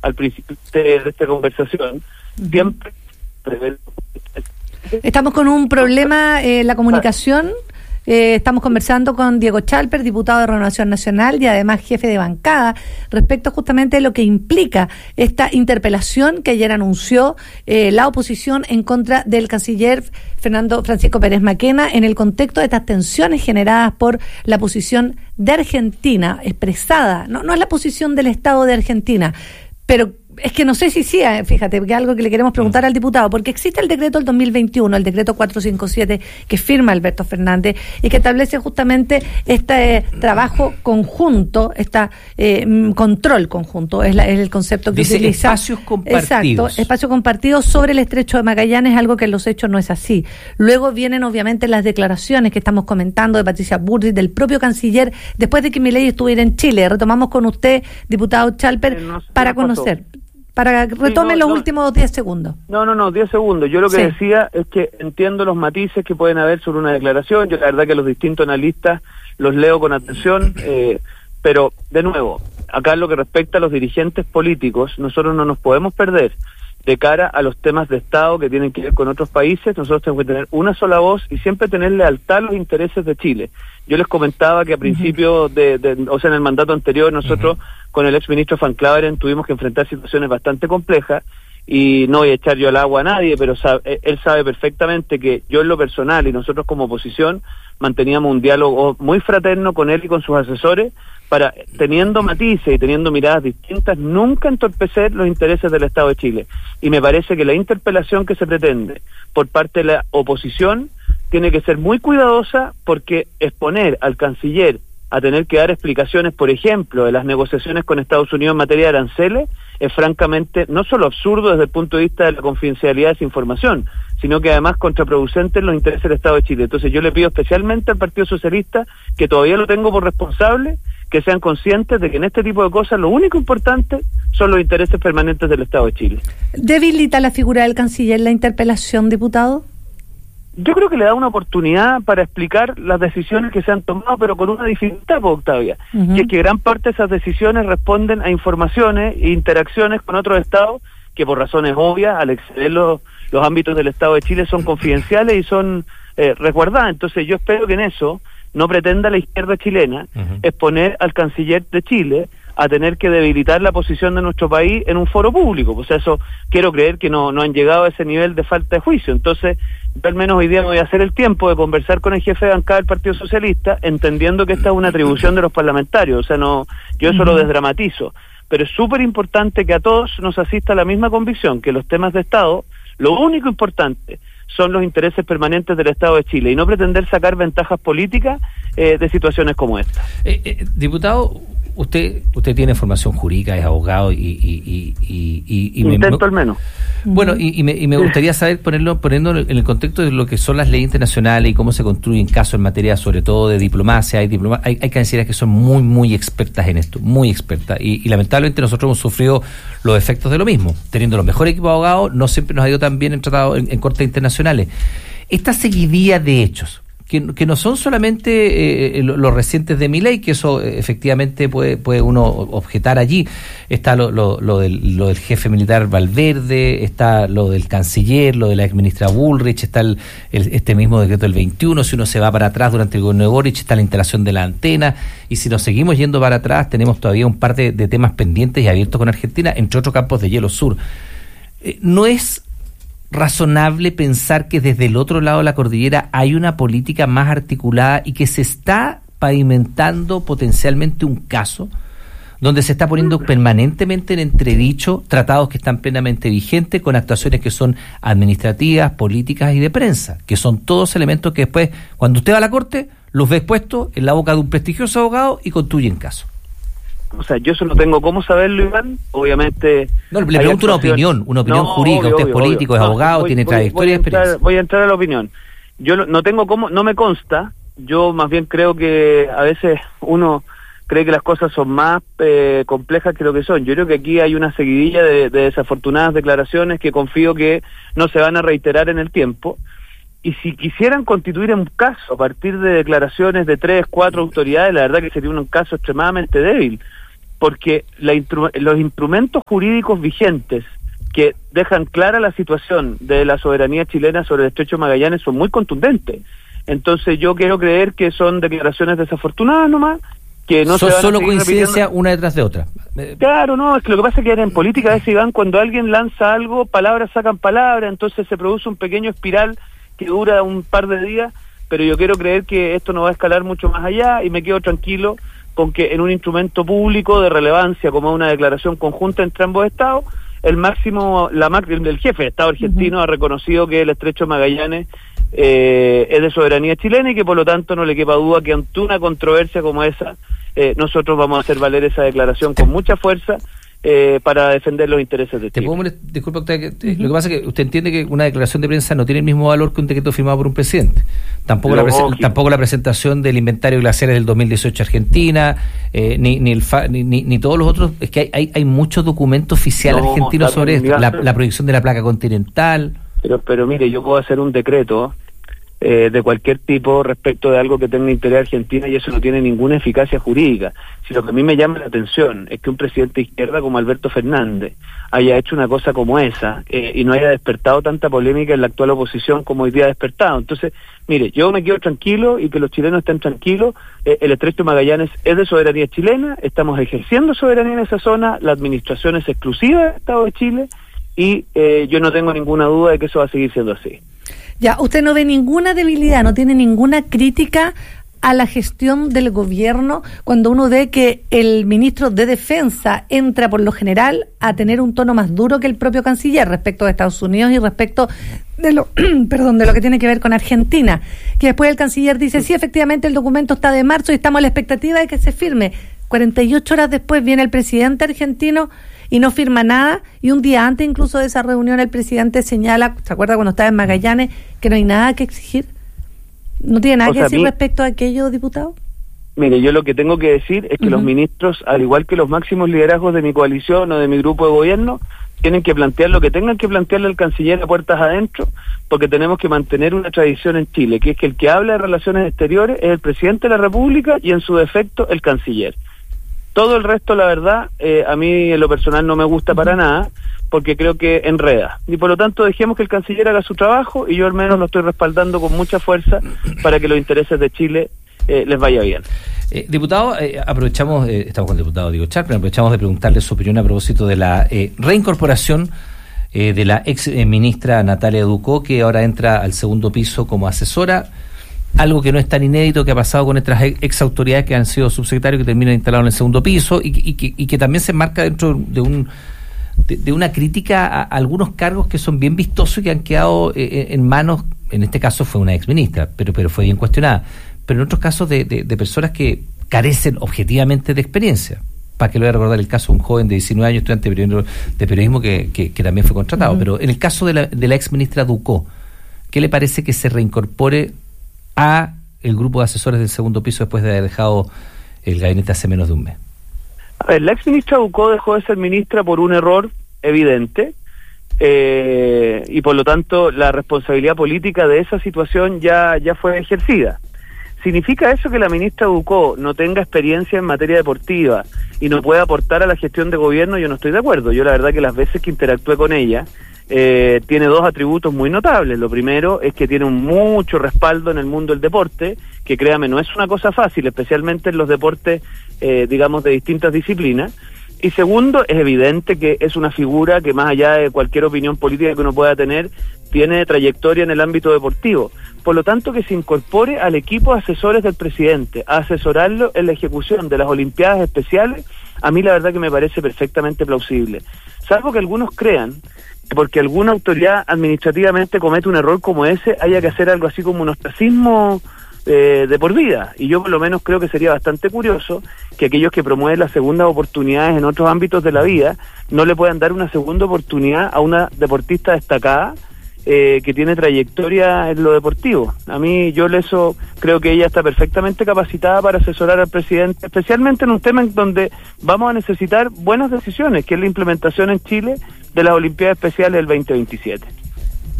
al principio de esta conversación, siempre... Estamos con un problema en la comunicación. Estamos conversando con Diego Chalper, diputado de Renovación Nacional y además jefe de bancada, respecto justamente de lo que implica esta interpelación que ayer anunció la oposición en contra del canciller Francisco Pérez Maquena, en el contexto de estas tensiones generadas por la posición de Argentina, expresada, no es la posición del Estado de Argentina, pero es que no sé si sí, fíjate, que es algo que le queremos preguntar al diputado, porque existe el decreto del 2021, el decreto 457, que firma Alberto Fernández y que establece justamente este trabajo conjunto, control conjunto, es el concepto que dice utiliza. Espacios compartidos. Exacto, espacios compartidos sobre el estrecho de Magallanes, algo que en los hechos no es así. Luego vienen obviamente las declaraciones que estamos comentando de Patricia Bullrich, del propio canciller, después de que Milei estuviera en Chile. Retomamos con usted, diputado Chalper, para conocer. Para que retome los últimos 10 segundos. No, 10 segundos. Yo lo que decía es que entiendo los matices que pueden haber sobre una declaración. Yo la verdad que los distintos analistas los leo con atención, pero de nuevo, acá en lo que respecta a los dirigentes políticos, nosotros no nos podemos perder de cara a los temas de Estado que tienen que ver con otros países. Nosotros tenemos que tener una sola voz y siempre tener lealtad a los intereses de Chile. Yo les comentaba que a principio en el mandato anterior, nosotros con el exministro Van Claveren tuvimos que enfrentar situaciones bastante complejas, y no voy a echar yo al agua a nadie, pero él sabe perfectamente que yo en lo personal y nosotros como oposición manteníamos un diálogo muy fraterno con él y con sus asesores, para, teniendo matices y teniendo miradas distintas, nunca entorpecer los intereses del Estado de Chile. Y me parece que la interpelación que se pretende por parte de la oposición tiene que ser muy cuidadosa, porque exponer al canciller a tener que dar explicaciones, por ejemplo, de las negociaciones con Estados Unidos en materia de aranceles, es francamente no solo absurdo desde el punto de vista de la confidencialidad de esa información, sino que además contraproducente en los intereses del Estado de Chile. Entonces yo le pido especialmente al Partido Socialista, que todavía lo tengo por responsable, que sean conscientes de que en este tipo de cosas lo único importante son los intereses permanentes del Estado de Chile. ¿Debilita la figura del canciller la interpelación, diputado? Yo creo que le da una oportunidad para explicar las decisiones que se han tomado, pero con una dificultad, Octavia, y es que gran parte de esas decisiones responden a informaciones e interacciones con otros estados que, por razones obvias, al exceder los ámbitos del Estado de Chile, son confidenciales y son resguardadas. Entonces yo espero que en eso no pretenda la izquierda chilena exponer al canciller de Chile a tener que debilitar la posición de nuestro país en un foro público. Pues eso quiero creer que no han llegado a ese nivel de falta de juicio. Entonces yo al menos hoy día me voy a hacer el tiempo de conversar con el jefe de bancada del Partido Socialista, entendiendo que esta es una atribución de los parlamentarios. O sea, yo eso lo desdramatizo, pero es súper importante que a todos nos asista la misma convicción, que los temas de Estado, lo único importante son los intereses permanentes del Estado de Chile, y no pretender sacar ventajas políticas de situaciones como esta. Diputado, usted tiene formación jurídica, es abogado y intento al menos. Bueno, y me gustaría saber, poniendo en el contexto de lo que son las leyes internacionales y cómo se construyen casos en materia, sobre todo de diplomacia. Hay cancillerías que son muy, muy expertas en esto, muy expertas, y lamentablemente nosotros hemos sufrido los efectos de lo mismo. Teniendo los mejores equipos de abogados, no siempre nos ha ido tan bien en tratados en cortes internacionales. Esta seguidilla de hechos, que no son solamente los recientes de Milei, que eso efectivamente puede uno objetar allí. Está lo del jefe militar Valverde, está lo del canciller, lo de la exministra Bullrich, está este mismo decreto del 21, si uno se va para atrás durante el gobierno de Boric, está la instalación de la antena, y si nos seguimos yendo para atrás, tenemos todavía un par de temas pendientes y abiertos con Argentina, entre otros campos de hielo sur. ¿No es razonable pensar que desde el otro lado de la cordillera hay una política más articulada y que se está pavimentando potencialmente un caso donde se está poniendo permanentemente en entredicho tratados que están plenamente vigentes, con actuaciones que son administrativas, políticas y de prensa, que son todos elementos que después, cuando usted va a la corte, los ve expuestos en la boca de un prestigioso abogado y construyen caso? O sea, yo eso no tengo cómo saberlo, Iván, obviamente. No, le pregunto una opinión jurídica. Usted es político, es abogado, tiene trayectoria y experiencia. Voy a entrar a la opinión. Yo no tengo cómo, no me consta. Yo más bien creo que a veces uno cree que las cosas son más complejas que lo que son. Yo creo que aquí hay una seguidilla de desafortunadas declaraciones que confío que no se van a reiterar en el tiempo. Y si quisieran constituir un caso a partir de declaraciones de 3, 4 autoridades, la verdad que sería un caso extremadamente débil, porque los instrumentos jurídicos vigentes que dejan clara la situación de la soberanía chilena sobre el Estrecho de Magallanes son muy contundentes. Entonces yo quiero creer que son declaraciones desafortunadas nomás, que no son se van solo a seguir coincidencia repitiendo. una detrás de otra. Claro, no, es que lo que pasa es que en política a veces, Iván, cuando alguien lanza algo, palabras sacan palabras, entonces se produce un pequeño espiral que dura un par de días, pero yo quiero creer que esto no va a escalar mucho más allá y me quedo tranquilo con que en un instrumento público de relevancia como una declaración conjunta entre ambos estados, el jefe de Estado argentino ha reconocido que el Estrecho de Magallanes es de soberanía chilena y que por lo tanto no le quepa duda que ante una controversia como esa nosotros vamos a hacer valer esa declaración con mucha fuerza para defender los intereses de Chile. Disculpa, lo que pasa es que usted entiende que una declaración de prensa no tiene el mismo valor que un decreto firmado por un presidente. Tampoco la presentación del inventario de glaciares del 2018 Argentina, ni todos los otros. Es que hay muchos documentos oficiales argentinos sobre esto. La proyección de la placa continental. Pero mire, yo puedo hacer un decreto de cualquier tipo respecto de algo que tenga interés Argentina y eso no tiene ninguna eficacia jurídica. Si lo que a mí me llama la atención es que un presidente de izquierda como Alberto Fernández haya hecho una cosa como esa y no haya despertado tanta polémica en la actual oposición como hoy día ha despertado. Entonces, mire, yo me quedo tranquilo y que los chilenos estén tranquilos. El Estrecho de Magallanes es de soberanía chilena, estamos ejerciendo soberanía en esa zona, la administración es exclusiva del Estado de Chile y yo no tengo ninguna duda de que eso va a seguir siendo así. Ya, usted no ve ninguna debilidad, no tiene ninguna crítica a la gestión del gobierno cuando uno ve que el ministro de Defensa entra por lo general a tener un tono más duro que el propio canciller respecto de Estados Unidos y respecto de lo de lo que tiene que ver con Argentina, que después el canciller dice sí, efectivamente el documento está de marzo y estamos a la expectativa de que se firme. 48 horas después viene el presidente argentino y no firma nada, y un día antes incluso de esa reunión el presidente señala, ¿se acuerda cuando estaba en Magallanes, que no hay nada que exigir? ¿No tiene nada que decir respecto a aquello, diputado? Mire, yo lo que tengo que decir es que los ministros, al igual que los máximos liderazgos de mi coalición o de mi grupo de gobierno, tienen que plantear lo que tengan que plantearle al canciller a puertas adentro, porque tenemos que mantener una tradición en Chile, que es que el que habla de relaciones exteriores es el presidente de la República y en su defecto el canciller. Todo el resto, la verdad, a mí en lo personal no me gusta para nada, porque creo que enreda. Y por lo tanto dejemos que el canciller haga su trabajo y yo al menos lo estoy respaldando con mucha fuerza para que los intereses de Chile les vaya bien. Diputado, aprovechamos, estamos con el diputado Diego Chalper, aprovechamos de preguntarle su opinión a propósito de la reincorporación de la ex ministra Natalia Ducó, que ahora entra al segundo piso como asesora. Algo que no es tan inédito que ha pasado con nuestras ex autoridades que han sido subsecretarios que terminan instalados en el segundo piso y que también se enmarca dentro de una crítica a algunos cargos que son bien vistosos y que han quedado en manos, en este caso fue una ex ministra, pero fue bien cuestionada, pero en otros casos de personas que carecen objetivamente de experiencia. Para que lo voy a recordar el caso de un joven de 19 años, estudiante de periodismo que también fue contratado. Pero en el caso de la ex ministra Ducó, ¿qué le parece que se reincorpore a el grupo de asesores del segundo piso después de haber dejado el gabinete hace menos de un mes? A ver, la ex ministra Ducó dejó de ser ministra por un error evidente y por lo tanto la responsabilidad política de esa situación ya fue ejercida. ¿Significa eso que la ministra Ducó no tenga experiencia en materia deportiva y no pueda aportar a la gestión de gobierno? Yo no estoy de acuerdo. Yo la verdad que las veces que interactué con ella tiene dos atributos muy notables. Lo primero es que tiene mucho respaldo en el mundo del deporte, que créame, no es una cosa fácil, especialmente en los deportes, digamos, de distintas disciplinas. Y segundo, es evidente que es una figura que más allá de cualquier opinión política que uno pueda tener, tiene trayectoria en el ámbito deportivo. Por lo tanto, que se incorpore al equipo de asesores del presidente, a asesorarlo en la ejecución de las Olimpiadas Especiales, a mí la verdad que me parece perfectamente plausible. Salvo que algunos crean que porque alguna autoridad administrativamente comete un error como ese, haya que hacer algo así como un ostracismo de por vida. Y yo por lo menos creo que sería bastante curioso que aquellos que promueven las segundas oportunidades en otros ámbitos de la vida no le puedan dar una segunda oportunidad a una deportista destacada que tiene trayectoria en lo deportivo. A mí eso creo que ella está perfectamente capacitada para asesorar al presidente, especialmente en un tema en donde vamos a necesitar buenas decisiones, que es la implementación en Chile de las Olimpiadas Especiales del 2027.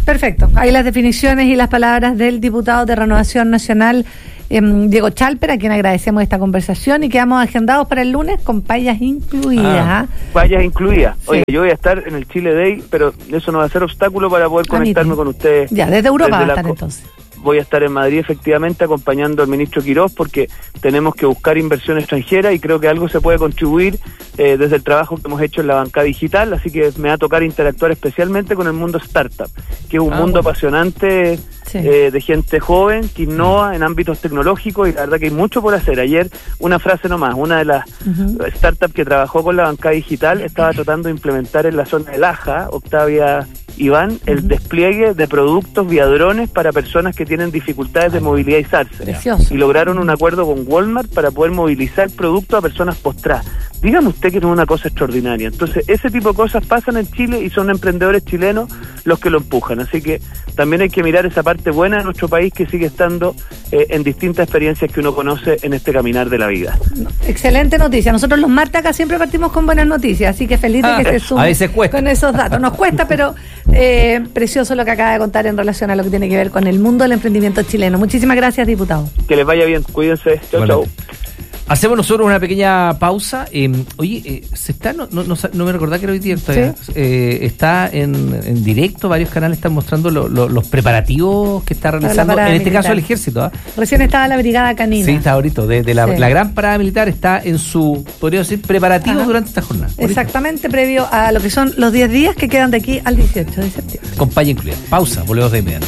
Perfecto. Ahí las definiciones y las palabras del diputado de Renovación Nacional, Diego Chalper, a quien agradecemos esta conversación y quedamos agendados para el lunes con payas incluidas. Payas incluidas. Sí. Oye, yo voy a estar en el Chile Day, pero eso no va a ser obstáculo para poder conectarme con ustedes. Ya, desde Europa va a estar entonces. Voy a estar en Madrid efectivamente acompañando al ministro Quirós porque tenemos que buscar inversión extranjera y creo que algo se puede contribuir desde el trabajo que hemos hecho en la bancada digital, así que me va a tocar interactuar especialmente con el mundo startup, que es un mundo apasionante de gente joven que innova en ámbitos tecnológicos y la verdad que hay mucho por hacer. Ayer, una frase nomás, una de las startups que trabajó con la bancada digital estaba tratando de implementar en la zona de Laja, Octavia Iván, el despliegue de productos vía drones para personas que tienen dificultades de movilizarse. Precioso. Y lograron un acuerdo con Walmart para poder movilizar productos a personas postradas. Dígame usted que no es una cosa extraordinaria. Entonces, ese tipo de cosas pasan en Chile y son emprendedores chilenos los que lo empujan. Así que también hay que mirar esa parte buena de nuestro país que sigue estando en distintas experiencias que uno conoce en este caminar de la vida. Excelente noticia. Nosotros los martes acá siempre partimos con buenas noticias, así que feliz de que se sume a veces cuesta con esos datos. Nos cuesta, pero precioso lo que acaba de contar en relación a lo que tiene que ver con el mundo del emprendimiento chileno. Muchísimas gracias, diputado. Que les vaya bien. Cuídense. Chau, chau. Hacemos nosotros una pequeña pausa. Oye, se está no me recordaba que era hoy día. Está en directo, varios canales están mostrando los preparativos que está realizando, en este caso el ejército. Recién estaba la brigada canina. Sí, está ahorita. La gran parada militar está en su, podría decir, preparativo durante esta jornada. Exactamente, previo a lo que son los 10 días que quedan de aquí al 18 de septiembre. Con paya incluida. Pausa, volvemos de inmediato.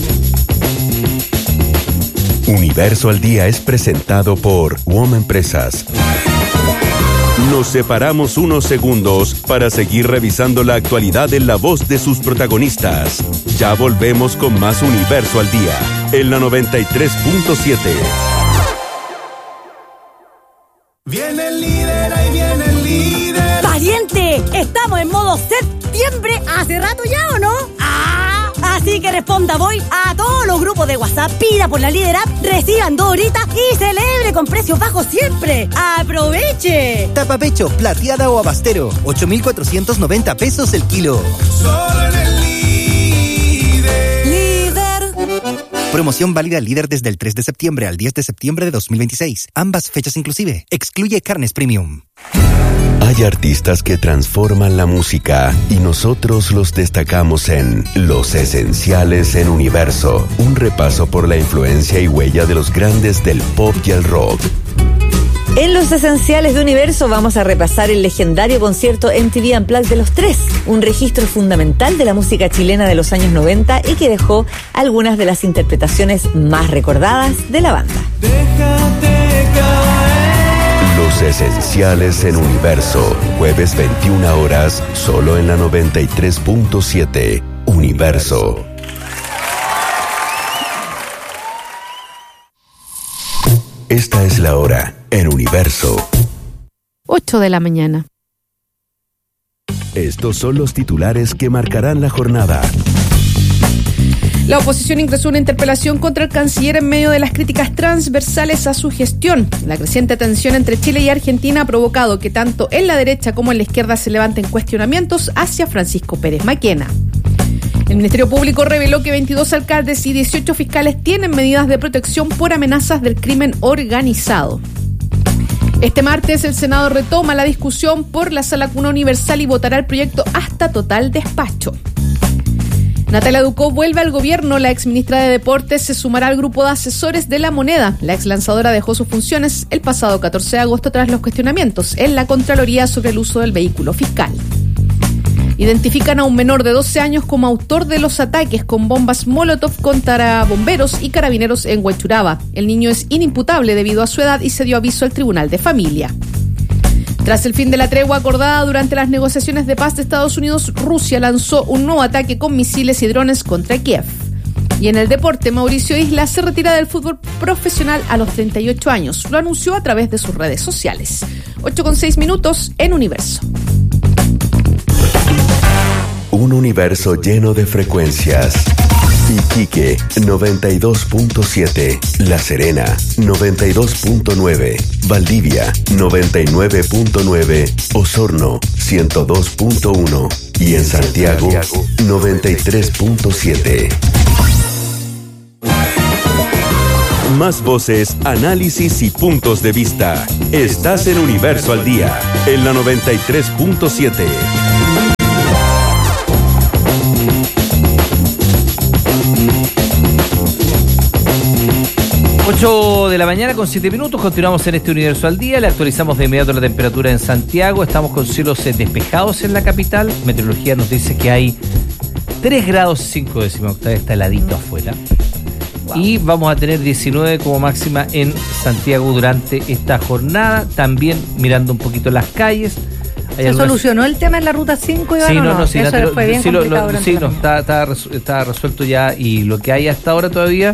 Universo al Día es presentado por WOM Empresas. Nos separamos unos segundos para seguir revisando la actualidad en la voz de sus protagonistas. Ya volvemos con más Universo al Día, en la 93.7. Viene el líder, ahí viene el líder. ¡Pariente! ¿Estamos en modo septiembre hace rato ya o no? Así que responda voy a todos los grupos de WhatsApp, pida por la Líder App, reciban 2 horitas y celebre con precios bajos siempre. ¡Aproveche! Tapa pecho, plateada o abastero, 8,490 pesos el kilo. Solo en el Líder. Promoción válida Líder desde el 3 de septiembre al 10 de septiembre de 2026. Ambas fechas inclusive. Excluye carnes premium. Hay artistas que transforman la música y nosotros los destacamos en Los Esenciales en Universo. Un repaso por la influencia y huella de los grandes del pop y el rock. En Los Esenciales de Universo vamos a repasar el legendario concierto MTV Unplugged de los Tres, un registro fundamental de la música chilena de los años 90 y que dejó algunas de las interpretaciones más recordadas de la banda. Déjate caer. Los Esenciales en Universo, jueves 21 horas, solo en la 93.7. Universo. Esta es la hora en Universo. 8 de la mañana. Estos son los titulares que marcarán la jornada. La oposición ingresó una interpelación contra el canciller en medio de las críticas transversales a su gestión. La creciente tensión entre Chile y Argentina ha provocado que tanto en la derecha como en la izquierda se levanten cuestionamientos hacia Francisco Pérez Maquena. El Ministerio Público reveló que 22 alcaldes y 18 fiscales tienen medidas de protección por amenazas del crimen organizado. Este martes el Senado retoma la discusión por la Sala Cuna Universal y votará el proyecto hasta total despacho. Natalia Ducó vuelve al gobierno. La exministra de Deportes se sumará al grupo de asesores de La Moneda. La exlanzadora dejó sus funciones el pasado 14 de agosto tras los cuestionamientos en la Contraloría sobre el uso del vehículo fiscal. Identifican a un menor de 12 años como autor de los ataques con bombas Molotov contra bomberos y carabineros en Huechuraba. El niño es inimputable debido a su edad y se dio aviso al Tribunal de Familia. Tras el fin de la tregua acordada durante las negociaciones de paz de Estados Unidos, Rusia lanzó un nuevo ataque con misiles y drones contra Kiev. Y en el deporte, Mauricio Isla se retira del fútbol profesional a los 38 años. Lo anunció a través de sus redes sociales. 8:06 en Universo. Un universo lleno de frecuencias. Iquique 92.7, La Serena 92.9, Valdivia 99.9, Osorno 102.1, Y en Santiago, 93.7. Más voces, análisis y puntos de vista. Estás en Universo al Día, en la 93.7. 8 de la mañana con 7 minutos, continuamos en este Universo al Día, le actualizamos de inmediato la temperatura en Santiago, estamos con cielos despejados en la capital, meteorología nos dice que hay 3 grados 5 décimas, está heladito afuera, y vamos a tener 19 como máxima en Santiago durante esta jornada, también mirando un poquito las calles. ¿Se solucionó el tema en la ruta 5, Iván? Sí, no, sí, eso fue bien complicado. Está resuelto ya, y lo que hay hasta ahora todavía...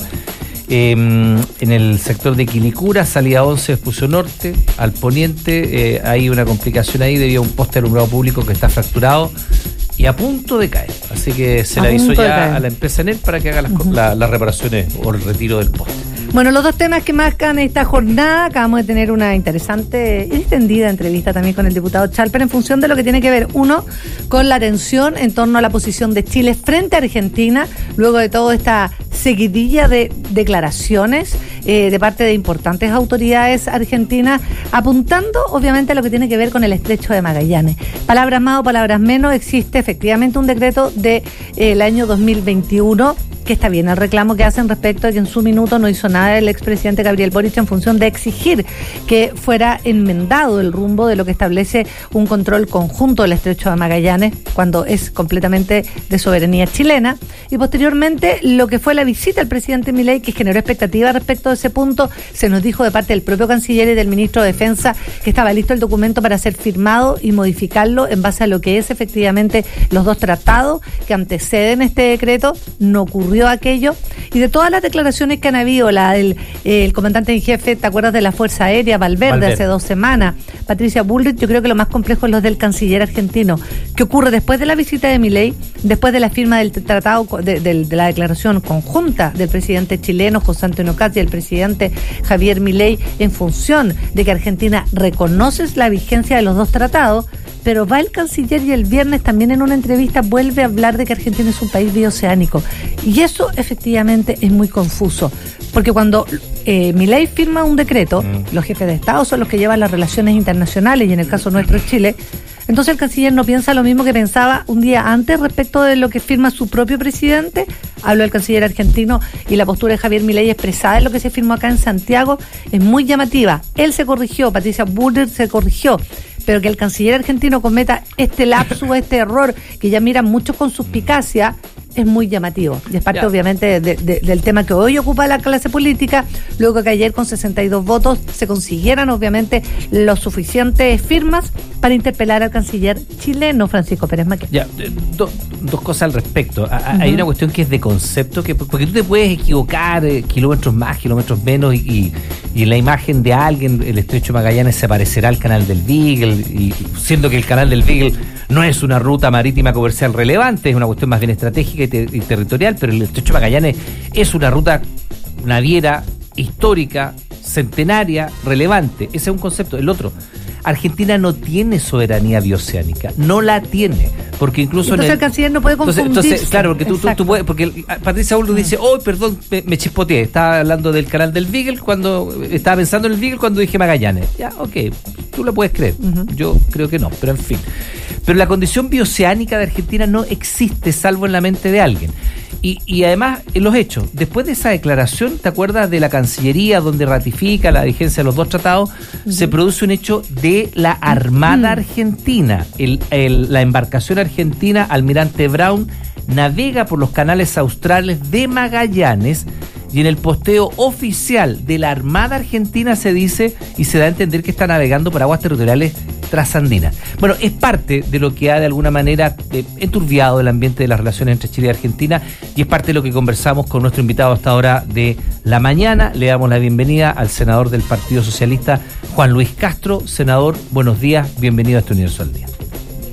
en el sector de Quilicura, salida 11 Espucio Norte, al poniente, hay una complicación ahí debido a un poste de alumbrado público que está fracturado y a punto de caer. Así que se le avisó ya a la empresa ENEL para que haga las reparaciones o el retiro del poste. Bueno, los dos temas que marcan esta jornada, acabamos de tener una interesante y extendida entrevista también con el diputado Chalper en función de lo que tiene que ver, uno, con la tensión en torno a la posición de Chile frente a Argentina, luego de toda esta seguidilla de declaraciones de parte de importantes autoridades argentinas, apuntando obviamente a lo que tiene que ver con el estrecho de Magallanes. Palabras más o palabras menos, existe efectivamente un decreto del año 2021 que está bien el reclamo que hacen respecto de que en su minuto no hizo nada el expresidente Gabriel Boric en función de exigir que fuera enmendado el rumbo de lo que establece un control conjunto del estrecho de Magallanes cuando es completamente de soberanía chilena, y posteriormente lo que fue la visita al presidente Milei, que generó expectativas respecto de ese punto. Se nos dijo de parte del propio canciller y del ministro de Defensa que estaba listo el documento para ser firmado y modificarlo en base a lo que es efectivamente los dos tratados que anteceden este decreto. No ocurrió aquello, y de todas las declaraciones que han habido, la del el comandante en jefe, ¿te acuerdas de la Fuerza Aérea, Valverde, hace 2 semanas? Patricia Bullrich, yo creo que lo más complejo es lo del canciller argentino, que ocurre después de la visita de Milei, después de la firma del tratado, de la declaración conjunta del presidente chileno José Antonio Kast y el presidente Javier Milei, en función de que Argentina reconoce la vigencia de los dos tratados. Pero va el canciller y el viernes también en una entrevista vuelve a hablar de que Argentina es un país bioceánico. Y eso efectivamente es muy confuso. Porque cuando Milei firma un decreto, los jefes de Estado son los que llevan las relaciones internacionales, y en el caso nuestro es Chile. Entonces el canciller no piensa lo mismo que pensaba un día antes respecto de lo que firma su propio presidente. Habló el canciller argentino, y la postura de Javier Milei expresada en lo que se firmó acá en Santiago es muy llamativa. Él se corrigió, Patricia Bullrich se corrigió, pero que el canciller argentino cometa este lapsus, este error, que ya miran mucho con suspicacia, es muy llamativo. Y es parte obviamente del tema que hoy ocupa la clase política, luego que ayer con 62 votos se consiguieran obviamente los suficientes firmas para interpelar al canciller chileno Francisco Pérez Maquet. Dos cosas al respecto. Hay una cuestión que es de concepto, porque tú te puedes equivocar kilómetros más, kilómetros menos, y en la imagen de alguien el estrecho de Magallanes se parecerá al canal del Beagle, y siendo que el canal del Beagle no es una ruta marítima comercial relevante, es una cuestión más bien estratégica y territorial, pero el estrecho de Magallanes es una ruta naviera histórica, centenaria, relevante. Ese es un concepto. El otro, Argentina no tiene soberanía bioceánica, no la tiene, porque incluso entonces el canciller no puede confundirse. Entonces, claro, porque tú puedes, porque Patricia Bullrich dice, perdón, me chispoteé, estaba hablando del canal del Beagle cuando estaba pensando en el Beagle cuando dije Magallanes. Tú lo puedes creer, yo creo que no, pero en fin. Pero la condición bioceánica de Argentina no existe, salvo en la mente de alguien. Y además, en los hechos, después de esa declaración, ¿te acuerdas de la Cancillería donde ratifica la vigencia de los dos tratados? Se produce un hecho de la Armada Argentina. La embarcación argentina Almirante Brown navega por los canales australes de Magallanes, y en el posteo oficial de la Armada Argentina se dice y se da a entender que está navegando por aguas territoriales trasandinas. Bueno, es parte de lo que ha de alguna manera enturbiado el ambiente de las relaciones entre Chile y Argentina, y es parte de lo que conversamos con nuestro invitado a esta hora de la mañana. Le damos la bienvenida al senador del Partido Socialista, Juan Luis Castro. Senador, buenos días, bienvenido a este Universo al Día.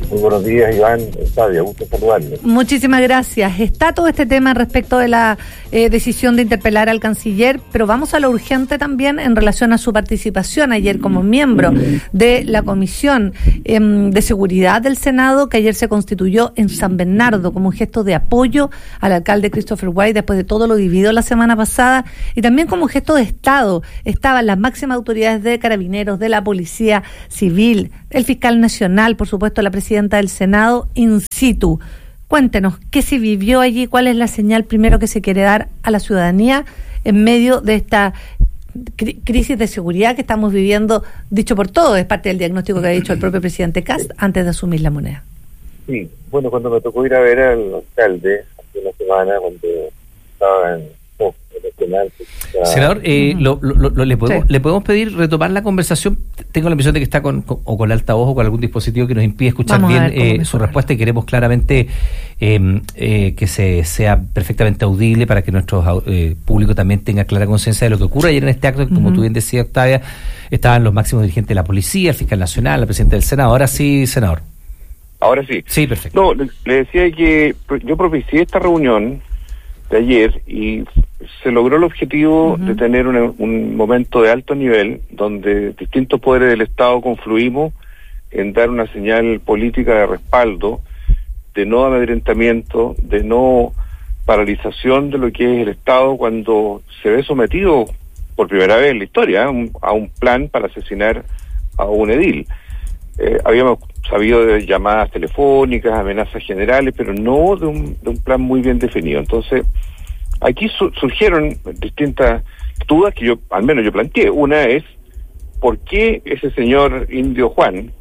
Muy buenos días, Iván, Octavia, gusto saludarle. Muchísimas gracias. Está todo este tema respecto de la decisión de interpelar al canciller, pero vamos a lo urgente también en relación a su participación ayer como miembro de la Comisión de Seguridad del Senado, que ayer se constituyó en San Bernardo como un gesto de apoyo al alcalde Christopher White después de todo lo vivido la semana pasada, y también como un gesto de Estado. Estaban las máximas autoridades de Carabineros, de la Policía Civil, el fiscal nacional, por supuesto la presidenta del Senado in situ. Cuéntenos, ¿qué se vivió allí? ¿Cuál es la señal primero que se quiere dar a la ciudadanía en medio de esta crisis de seguridad que estamos viviendo, dicho por todos? Es parte del diagnóstico que ha dicho el propio presidente Kast antes de asumir la moneda. Sí, bueno, cuando me tocó ir a ver al alcalde hace una semana, cuando estaba en nacional. Senador, ¿le podemos pedir retomar la conversación? Tengo la impresión de que está con el altavoz o con algún dispositivo que nos impide escuchar bien su respuesta, y queremos claramente que sea perfectamente audible para que nuestro público también tenga clara conciencia de lo que ocurre ayer en este acto. Como tú bien decías, Octavia, estaban los máximos dirigentes de la policía, el fiscal nacional, la presidenta del Senado. Ahora sí, senador. Ahora sí. Sí, perfecto. No, le decía que yo propicié esta reunión de ayer y se logró el objetivo de tener un momento de alto nivel donde distintos poderes del Estado confluimos en dar una señal política de respaldo, de no amedrentamiento, de no paralización de lo que es el Estado cuando se ve sometido por primera vez en la historia a un plan para asesinar a un edil. Habíamos sabido de llamadas telefónicas, amenazas generales, pero no de un plan muy bien definido. Entonces, aquí surgieron distintas dudas que al menos yo planteé. Una es, ¿por qué ese señor Indio Juan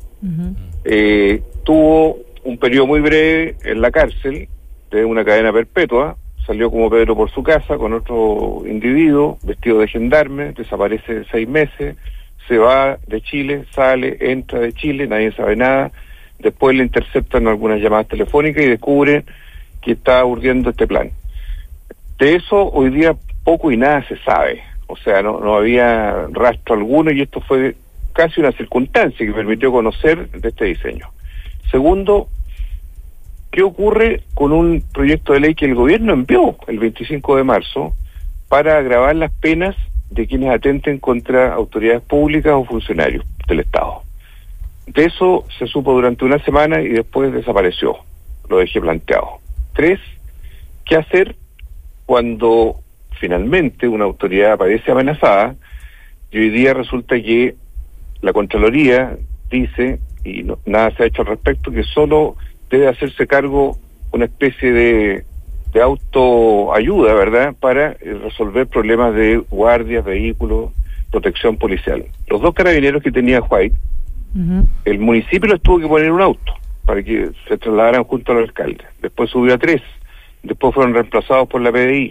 tuvo un periodo muy breve en la cárcel de una cadena perpetua, salió como Pedro por su casa con otro individuo vestido de gendarme, desaparece 6 meses, se va de Chile, sale, entra de Chile, nadie sabe nada, después le interceptan algunas llamadas telefónicas y descubren que está urdiendo este plan. De eso hoy día poco y nada se sabe, o sea, no había rastro alguno, y esto fue casi una circunstancia que permitió conocer de este diseño. Segundo, ¿qué ocurre con un proyecto de ley que el gobierno envió el 25 de marzo para agravar las penas de quienes atenten contra autoridades públicas o funcionarios del Estado? De eso se supo durante una semana y después desapareció. Lo dejé planteado. 3, ¿qué hacer cuando finalmente una autoridad aparece amenazada y hoy día resulta que la Contraloría dice, y nada se ha hecho al respecto, que solo debe hacerse cargo una especie de autoayuda, ¿verdad?, para resolver problemas de guardias, vehículos, protección policial. Los 2 carabineros que tenía White, el municipio les tuvo que poner un auto para que se trasladaran junto al alcalde. Después subió a 3, después fueron reemplazados por la PDI.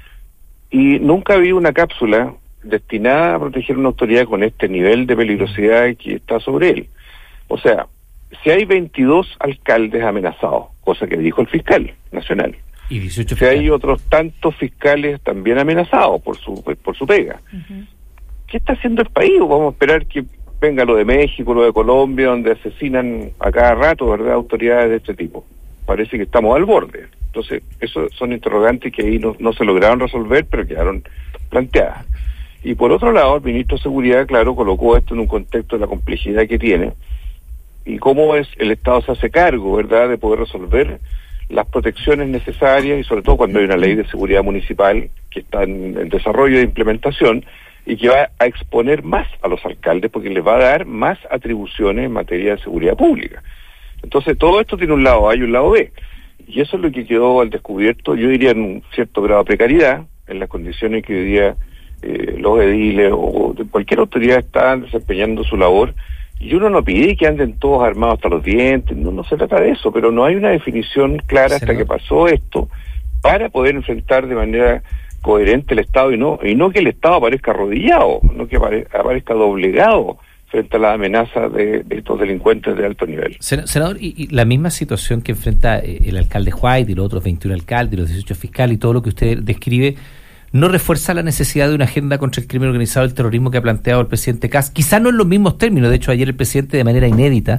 Y nunca había una cápsula destinada a proteger una autoridad con este nivel de peligrosidad que está sobre él. O sea, si hay 22 alcaldes amenazados, cosa que dijo el fiscal nacional, y 18 si hay otros tantos fiscales también amenazados por su pega, ¿qué está haciendo el país? ¿Vamos a esperar que venga lo de México, lo de Colombia, donde asesinan a cada rato, ¿verdad?, autoridades de este tipo? Parece que estamos al borde. Entonces, esos son interrogantes que ahí no se lograron resolver, pero quedaron planteadas. Y por otro lado, el ministro de Seguridad, claro, colocó esto en un contexto de la complejidad que tiene y cómo el Estado se hace cargo, ¿verdad?, de poder resolver las protecciones necesarias, y sobre todo cuando hay una ley de seguridad municipal que está en desarrollo de implementación y que va a exponer más a los alcaldes porque les va a dar más atribuciones en materia de seguridad pública. Entonces, todo esto tiene un lado A y un lado B, y eso es lo que quedó al descubierto, yo diría, en un cierto grado de precariedad, en las condiciones que hoy día los ediles o de cualquier autoridad están desempeñando su labor. Y uno no pide que anden todos armados hasta los dientes, no se trata de eso, pero no hay una definición clara hasta que pasó esto para poder enfrentar de manera coherente el Estado y no que el Estado aparezca arrodillado, no que aparezca doblegado frente a la amenaza de estos delincuentes de alto nivel. Senador, y la misma situación que enfrenta el alcalde White y los otros 21 alcaldes y los 18 fiscales y todo lo que usted describe, ¿no refuerza la necesidad de una agenda contra el crimen organizado y el terrorismo que ha planteado el presidente Kast? Quizás no en los mismos términos. De hecho, ayer el presidente, de manera inédita,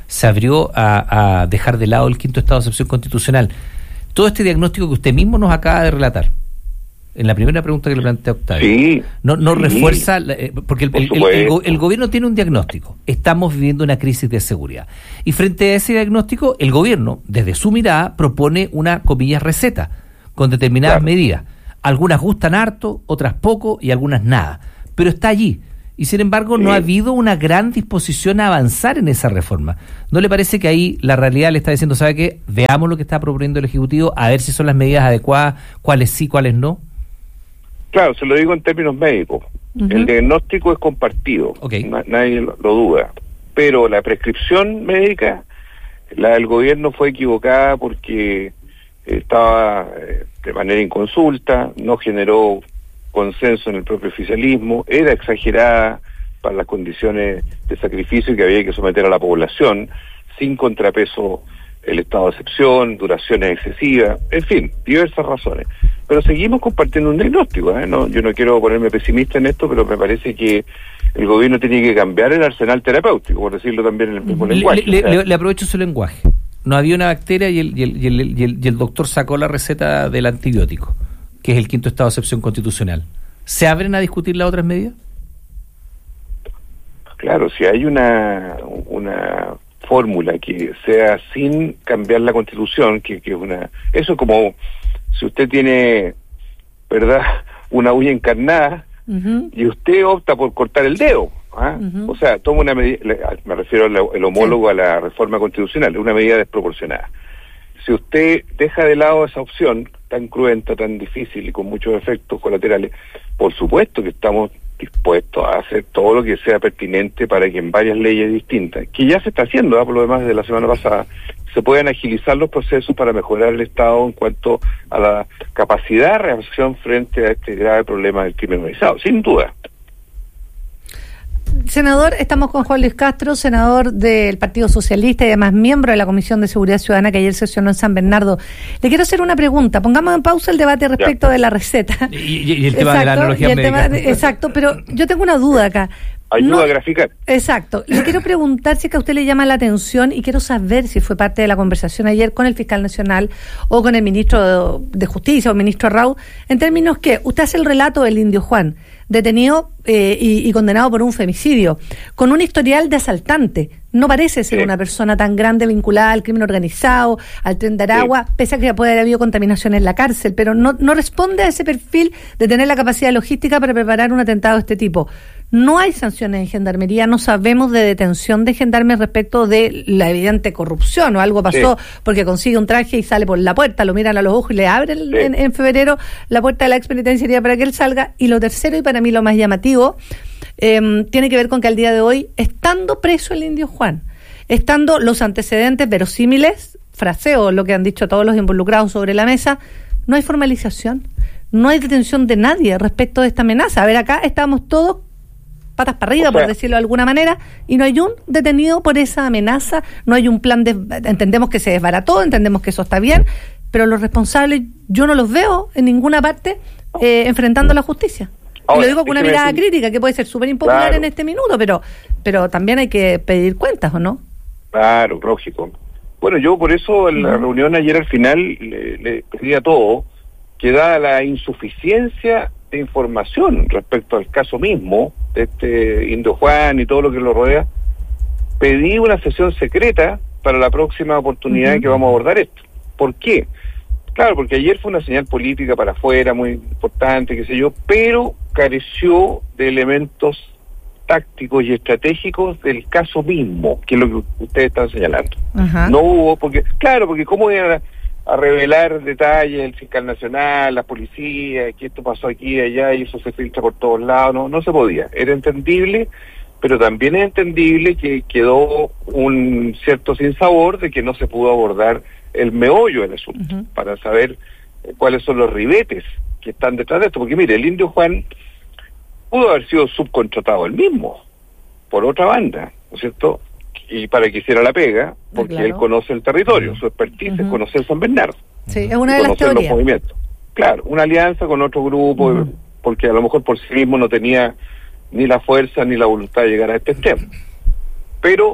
se abrió a dejar de lado el quinto estado de excepción constitucional. Todo este diagnóstico que usted mismo nos acaba de relatar, en la primera pregunta que le planteé a Octavio, no refuerza, porque el gobierno tiene un diagnóstico. Estamos viviendo una crisis de seguridad. Y frente a ese diagnóstico, el gobierno, desde su mirada, propone una, comillas, receta, con determinadas medidas. Algunas gustan harto, otras poco y algunas nada. Pero está allí. Y sin embargo, no ha habido una gran disposición a avanzar en esa reforma. ¿No le parece que ahí la realidad le está diciendo, sabe qué? Veamos lo que está proponiendo el Ejecutivo, a ver si son las medidas adecuadas, cuáles sí, cuáles no? Claro, se lo digo en términos médicos. El diagnóstico es compartido, nadie lo duda. Pero la prescripción médica, la del gobierno fue equivocada porque estaba de manera inconsulta, no generó consenso en el propio oficialismo, era exagerada para las condiciones de sacrificio que había que someter a la población, sin contrapeso el estado de excepción, duraciones excesivas, en fin, diversas razones. Pero seguimos compartiendo un diagnóstico, yo no quiero ponerme pesimista en esto, pero me parece que el gobierno tiene que cambiar el arsenal terapéutico, por decirlo también en el mismo lenguaje. Le aprovecho su lenguaje. No había una bacteria y el doctor sacó la receta del antibiótico, que es el quinto estado de excepción constitucional. ¿Se abren a discutir las otras medidas? Claro, si hay una fórmula que sea sin cambiar la Constitución, que es una... Eso es como si usted tiene, ¿verdad?, una uña encarnada y usted opta por cortar el dedo. O sea, toma una medida, me refiero al homólogo a la reforma constitucional, una medida desproporcionada. Si usted deja de lado esa opción tan cruenta, tan difícil y con muchos efectos colaterales, por supuesto que estamos dispuestos a hacer todo lo que sea pertinente para que en varias leyes distintas, que ya se está haciendo, por lo demás, desde la semana pasada, se puedan agilizar los procesos para mejorar el Estado en cuanto a la capacidad de reacción frente a este grave problema del crimen organizado, sin duda. Senador, estamos con Juan Luis Castro, senador del Partido Socialista y además miembro de la Comisión de Seguridad Ciudadana que ayer sesionó en San Bernardo. Le quiero hacer una pregunta. Pongamos en pausa el debate respecto de la receta. Y el tema de la analogía médica. Exacto, pero yo tengo una duda acá. Ayuda a graficar. Exacto. Le quiero preguntar si es que a usted le llama la atención y quiero saber si fue parte de la conversación ayer con el fiscal nacional o con el ministro de Justicia o el ministro Arrau, en términos que usted hace el relato del Indio Juan, detenido y condenado por un femicidio, con un historial de asaltante. No parece ser una persona tan grande vinculada al crimen organizado, al Tren de Aragua, pese a que puede haber habido contaminación en la cárcel, pero no responde a ese perfil de tener la capacidad logística para preparar un atentado de este tipo. No hay sanciones en Gendarmería, no sabemos de detención de gendarmes respecto de la evidente corrupción o algo pasó porque consigue un traje y sale por la puerta, lo miran a los ojos y le abren en febrero la puerta de la expenitenciaría para que él salga. Y lo tercero, y para mí lo más llamativo, tiene que ver con que al día de hoy, estando preso el Indio Juan, estando los antecedentes verosímiles, fraseo lo que han dicho todos los involucrados sobre la mesa, no hay formalización, no hay detención de nadie respecto de esta amenaza. A ver, acá estamos todos patas para arriba, por decirlo de alguna manera, y no hay un detenido por esa amenaza, no hay un plan entendemos que se desbarató, entendemos que eso está bien, pero los responsables yo no los veo en ninguna parte enfrentando a la justicia. Ahora, y lo digo con una mirada crítica, que puede ser súper impopular en este minuto, pero también hay que pedir cuentas, ¿o no? Claro, lógico. Bueno, yo por eso en la reunión ayer al final le pedí a todos que dada la insuficiencia de información respecto al caso mismo de este Indio Juan y todo lo que lo rodea, pedí una sesión secreta para la próxima oportunidad en que vamos a abordar esto. ¿Por qué? Claro, porque ayer fue una señal política para afuera muy importante, qué sé yo, pero careció de elementos tácticos y estratégicos del caso mismo, que es lo que ustedes están señalando. No hubo, porque cómo iban a revelar detalles el fiscal nacional, la policía, que esto pasó aquí y allá y eso se filtra por todos lados, no se podía. Era entendible, pero también es entendible que quedó un cierto sinsabor de que no se pudo abordar el meollo del asunto, para saber cuáles son los ribetes que están detrás de esto. Porque mire, el Indio Juan pudo haber sido subcontratado él mismo, por otra banda, ¿no es cierto?, y para que hiciera la pega, porque él conoce el territorio, su expertise es conocer San Bernardo. Sí, es una de las teorías. Los movimientos. Claro, una alianza con otro grupo, porque a lo mejor por sí mismo no tenía ni la fuerza ni la voluntad de llegar a este extremo. Pero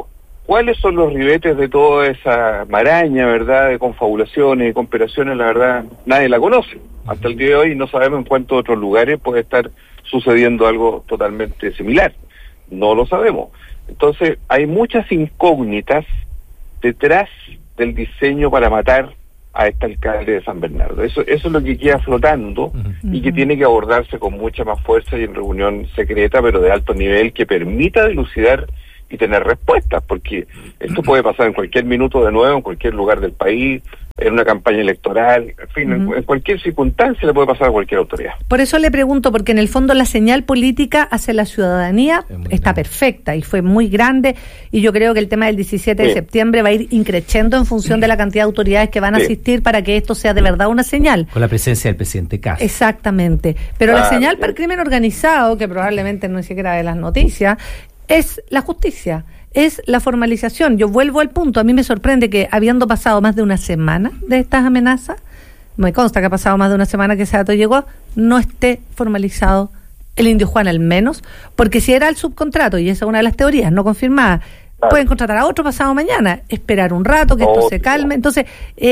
¿Cuáles son los ribetes de toda esa maraña, verdad, de confabulaciones y conspiraciones? La verdad, nadie la conoce. Hasta el día de hoy no sabemos en cuántos otros lugares puede estar sucediendo algo totalmente similar. No lo sabemos. Entonces, hay muchas incógnitas detrás del diseño para matar a este alcalde de San Bernardo. Eso es lo que queda flotando y que tiene que abordarse con mucha más fuerza y en reunión secreta, pero de alto nivel, que permita dilucidar y tener respuestas, porque esto puede pasar en cualquier minuto de nuevo, en cualquier lugar del país, en una campaña electoral, en fin, en cualquier circunstancia le puede pasar a cualquier autoridad. Por eso le pregunto, porque en el fondo la señal política hacia la ciudadanía está perfecta y fue muy grande, y yo creo que el tema del 17 de septiembre va a ir increciendo en función de la cantidad de autoridades que van a asistir para que esto sea de verdad una señal. Con la presencia del presidente Kast. Exactamente. Pero la señal para el crimen organizado, que probablemente no es siquiera de las noticias, es la justicia, es la formalización. Yo vuelvo al punto, a mí me sorprende que habiendo pasado más de una semana de estas amenazas, me consta que ha pasado más de una semana que ese dato llegó, no esté formalizado el Indio Juan al menos, porque si era el subcontrato, y esa es una de las teorías no confirmadas, pueden contratar a otro pasado mañana, esperar un rato que esto se calme. Entonces,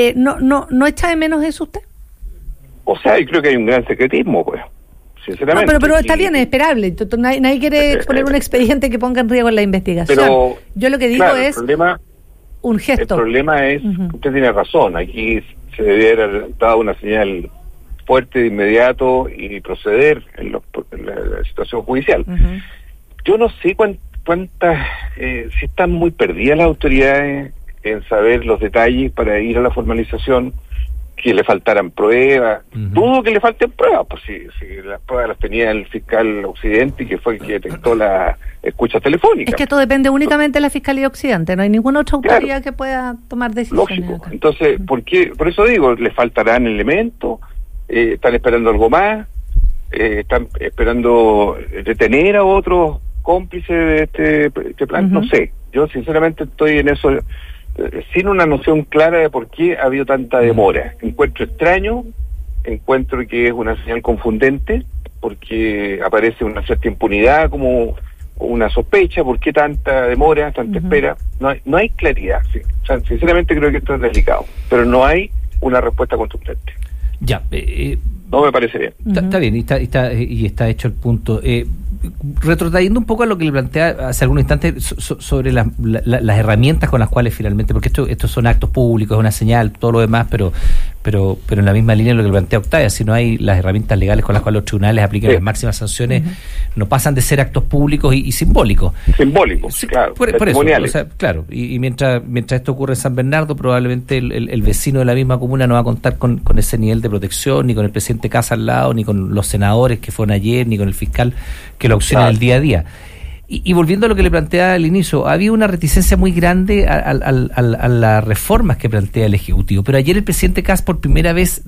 ¿no echa de menos eso usted? O sea, yo creo que hay un gran secretismo, pues. Sinceramente. No, pero está bien, es esperable. Nadie quiere exponer un expediente que ponga en riesgo la investigación. Pero, yo lo que digo es un gesto. El problema es, usted tiene razón, aquí se debiera haber dado una señal fuerte de inmediato y proceder en la situación judicial. Yo no sé cuántas, si están muy perdidas las autoridades en saber los detalles para ir a la formalización, que le faltaran pruebas. Dudo que le falten pruebas, pues si las pruebas las tenía el fiscal Occidente, y que fue el que detectó la escucha telefónica. Es que esto depende únicamente de la Fiscalía Occidente, no hay ninguna otra autoridad que pueda tomar decisiones. Lógico. Acá. Entonces, por eso digo, le faltarán elementos, están esperando algo más, están esperando detener a otros cómplices de este plan, no sé. Yo sinceramente estoy en eso sin una noción clara de por qué ha habido tanta demora. Encuentro extraño, encuentro que es una señal confundente, porque aparece una cierta impunidad como una sospecha. ¿Por qué tanta demora, tanta espera? No hay claridad. Sí. O sea, sinceramente creo que esto es delicado, pero no hay una respuesta contundente. Ya, no me parece bien. Está bien, y está hecho el punto. Retrotrayendo un poco a lo que le plantea hace algún instante sobre las herramientas con las cuales finalmente, porque estos son actos públicos, es una señal, todo lo demás, pero en la misma línea de lo que le plantea Octavia, si no hay las herramientas legales con las cuales los tribunales aplican las máximas sanciones, no pasan de ser actos públicos y simbólicos. Simbólicos, sí, claro. Por eso, o sea, claro, y mientras esto ocurre en San Bernardo, probablemente el vecino de la misma comuna no va a contar con ese nivel de protección, ni con el presidente Kast al lado, ni con los senadores que fueron ayer, ni con el fiscal que lo auxilia en el día a día. Y volviendo a lo que le planteaba al inicio, había una reticencia muy grande a las reformas que plantea el Ejecutivo, pero ayer el presidente Kast por primera vez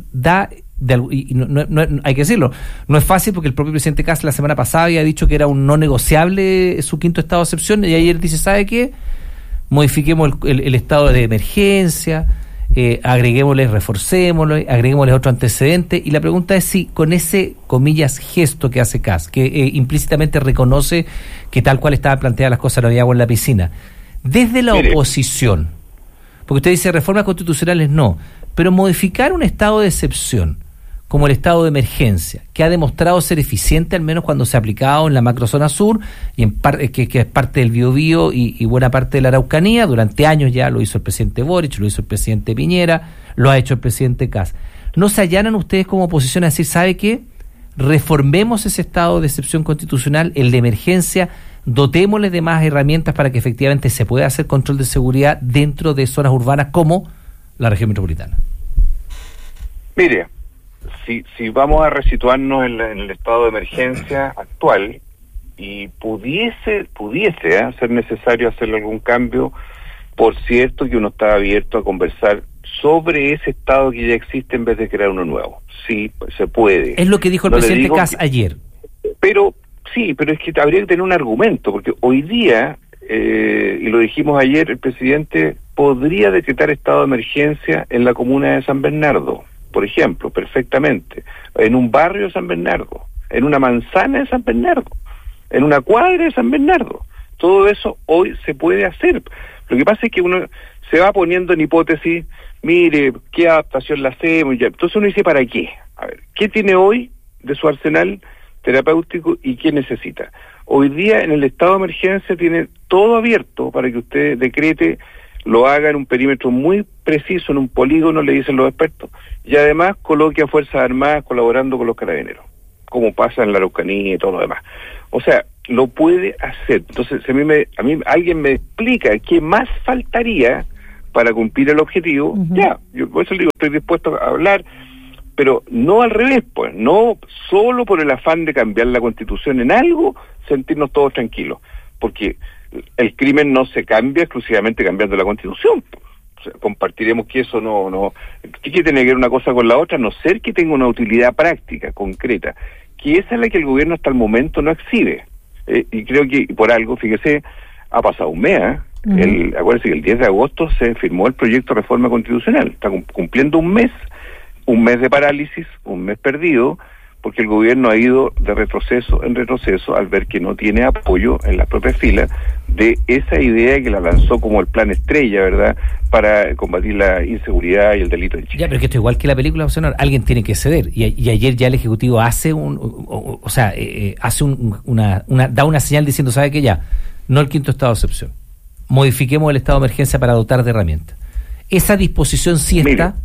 y no, hay que decirlo, no es fácil, porque el propio presidente Kast la semana pasada había dicho que era un no negociable su quinto estado de excepción, y ayer dice, ¿sabe qué? Modifiquemos el estado de emergencia, agreguémosle, reforcémoslo, agreguémosle otro antecedente, y la pregunta es si con ese, comillas, gesto que hace Kast, que implícitamente reconoce que tal cual estaban planteadas las cosas no había agua en la piscina, desde la oposición, porque usted dice reformas constitucionales no, pero modificar un estado de excepción como el estado de emergencia, que ha demostrado ser eficiente al menos cuando se ha aplicado en la macrozona sur y en que es parte del Biobío y buena parte de la Araucanía, durante años ya lo hizo el presidente Boric, lo hizo el presidente Piñera, lo ha hecho el presidente Kast. ¿No se allanan ustedes como oposición a decir, ¿sabe qué? Reformemos ese estado de excepción constitucional, el de emergencia, dotémosle de más herramientas para que efectivamente se pueda hacer control de seguridad dentro de zonas urbanas como la región metropolitana? Mire, si vamos a resituarnos en el estado de emergencia actual, y pudiese ser necesario hacer algún cambio, por cierto que uno está abierto a conversar sobre ese estado que ya existe en vez de crear uno nuevo. Sí, se puede. Es lo que dijo el presidente Kast ayer. Pero es que habría que tener un argumento, porque hoy día, y lo dijimos ayer, el presidente podría decretar estado de emergencia en la comuna de San Bernardo, por ejemplo, perfectamente, en un barrio de San Bernardo, en una manzana de San Bernardo, en una cuadra de San Bernardo. Todo eso hoy se puede hacer. Lo que pasa es que uno se va poniendo en hipótesis, mire, ¿qué adaptación la hacemos? Entonces uno dice, ¿para qué? A ver, ¿qué tiene hoy de su arsenal terapéutico y qué necesita? Hoy día en el estado de emergencia tiene todo abierto para que usted decrete, lo haga en un perímetro muy preciso, en un polígono, le dicen los expertos, y además coloque a Fuerzas Armadas colaborando con los carabineros, como pasa en la Araucanía y todo lo demás. O sea, lo puede hacer. Entonces, si a mí alguien me explica qué más faltaría para cumplir el objetivo, ya, yo por eso le digo, estoy dispuesto a hablar, pero no al revés, pues, no solo por el afán de cambiar la Constitución en algo, sentirnos todos tranquilos, porque el crimen no se cambia exclusivamente cambiando la Constitución. O sea, compartiremos que eso no ¿qué tiene que ver una cosa con la otra? A no ser que tenga una utilidad práctica, concreta, que esa es la que el gobierno hasta el momento no exhibe. Y creo que por algo, fíjese, ha pasado un mes, acuérdense que el 10 de agosto se firmó el proyecto de reforma constitucional, está cumpliendo un mes de parálisis, un mes perdido, porque el gobierno ha ido de retroceso en retroceso al ver que no tiene apoyo en las propias filas de esa idea que la lanzó como el plan estrella, ¿verdad?, para combatir la inseguridad y el delito en Chile. Ya, pero es que esto igual que la película, alguien tiene que ceder, y ayer ya el Ejecutivo hace da una señal diciendo, ¿sabe qué? Ya, no el quinto estado de excepción, modifiquemos el estado de emergencia para dotar de herramientas. Esa disposición sí está.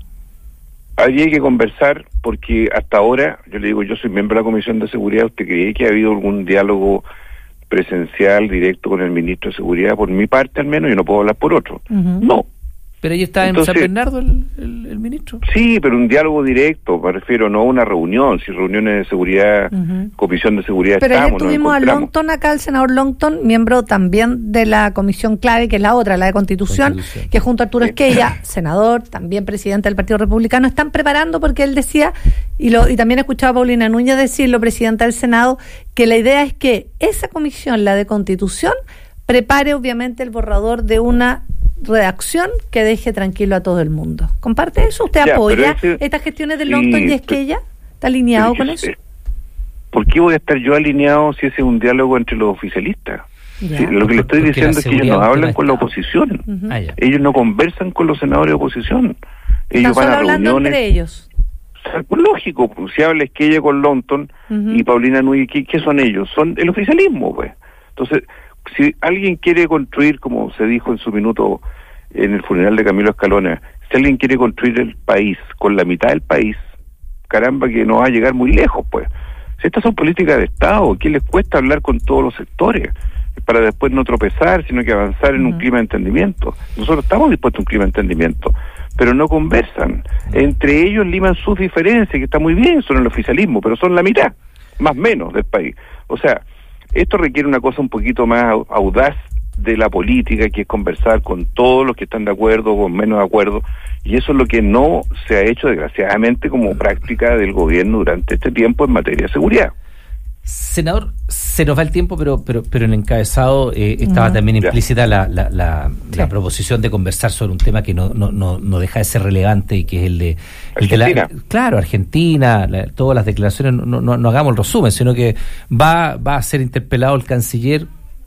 Allí hay que conversar, porque hasta ahora, yo le digo, yo soy miembro de la Comisión de Seguridad. ¿Usted cree que ha habido algún diálogo presencial, directo con el ministro de Seguridad? Por mi parte, al menos, yo no puedo hablar por otro. No. Pero ahí está en San Bernardo el ministro. Sí, pero un diálogo directo, me refiero, no a una reunión, si reuniones de seguridad, comisión de seguridad. Pero ayer tuvimos a Longton acá, el senador Longton, miembro también de la comisión clave, que es la otra, la de Constitución, que junto a Arturo Esquella, senador, también presidente del Partido Republicano, están preparando, porque él decía, y también escuchaba a Paulina Núñez decirlo, presidenta del Senado, que la idea es que esa comisión, la de Constitución, prepare obviamente el borrador de una redacción que deje tranquilo a todo el mundo. ¿Comparte eso? ¿Usted apoya estas gestiones de Longton y Esquella? ¿Está alineado con eso? ¿Por qué voy a estar yo alineado si ese es un diálogo entre los oficialistas? Sí, lo que le estoy diciendo es que ellos no hablan con la oposición. Ellos no conversan con los senadores de oposición. Ellos van a reuniones entre ellos. O sea, lógico, pues, si habla Esquella con Longton y Paulina Núñez, ¿qué son ellos? Son el oficialismo, pues. Entonces, si alguien quiere construir, como se dijo en su minuto en el funeral de Camilo Escalona, si alguien quiere construir el país con la mitad del país, caramba, que no va a llegar muy lejos, pues. Si estas son políticas de Estado, ¿qué les cuesta hablar con todos los sectores? Para después no tropezar, sino que avanzar en un clima de entendimiento. Nosotros estamos dispuestos a un clima de entendimiento, pero no conversan. Entre ellos liman sus diferencias, que está muy bien, son el oficialismo, pero son la mitad, más o menos, del país. O sea, esto requiere una cosa un poquito más audaz de la política, que es conversar con todos los que están de acuerdo o con menos de acuerdo, y eso es lo que no se ha hecho, desgraciadamente, como práctica del gobierno durante este tiempo en materia de seguridad. Senador, se nos va el tiempo, pero en el encabezado estaba también implícita la proposición de conversar sobre un tema que no deja de ser relevante, y que es el de Argentina. Argentina, todas las declaraciones, no hagamos el resumen, sino que va a ser interpelado el canciller.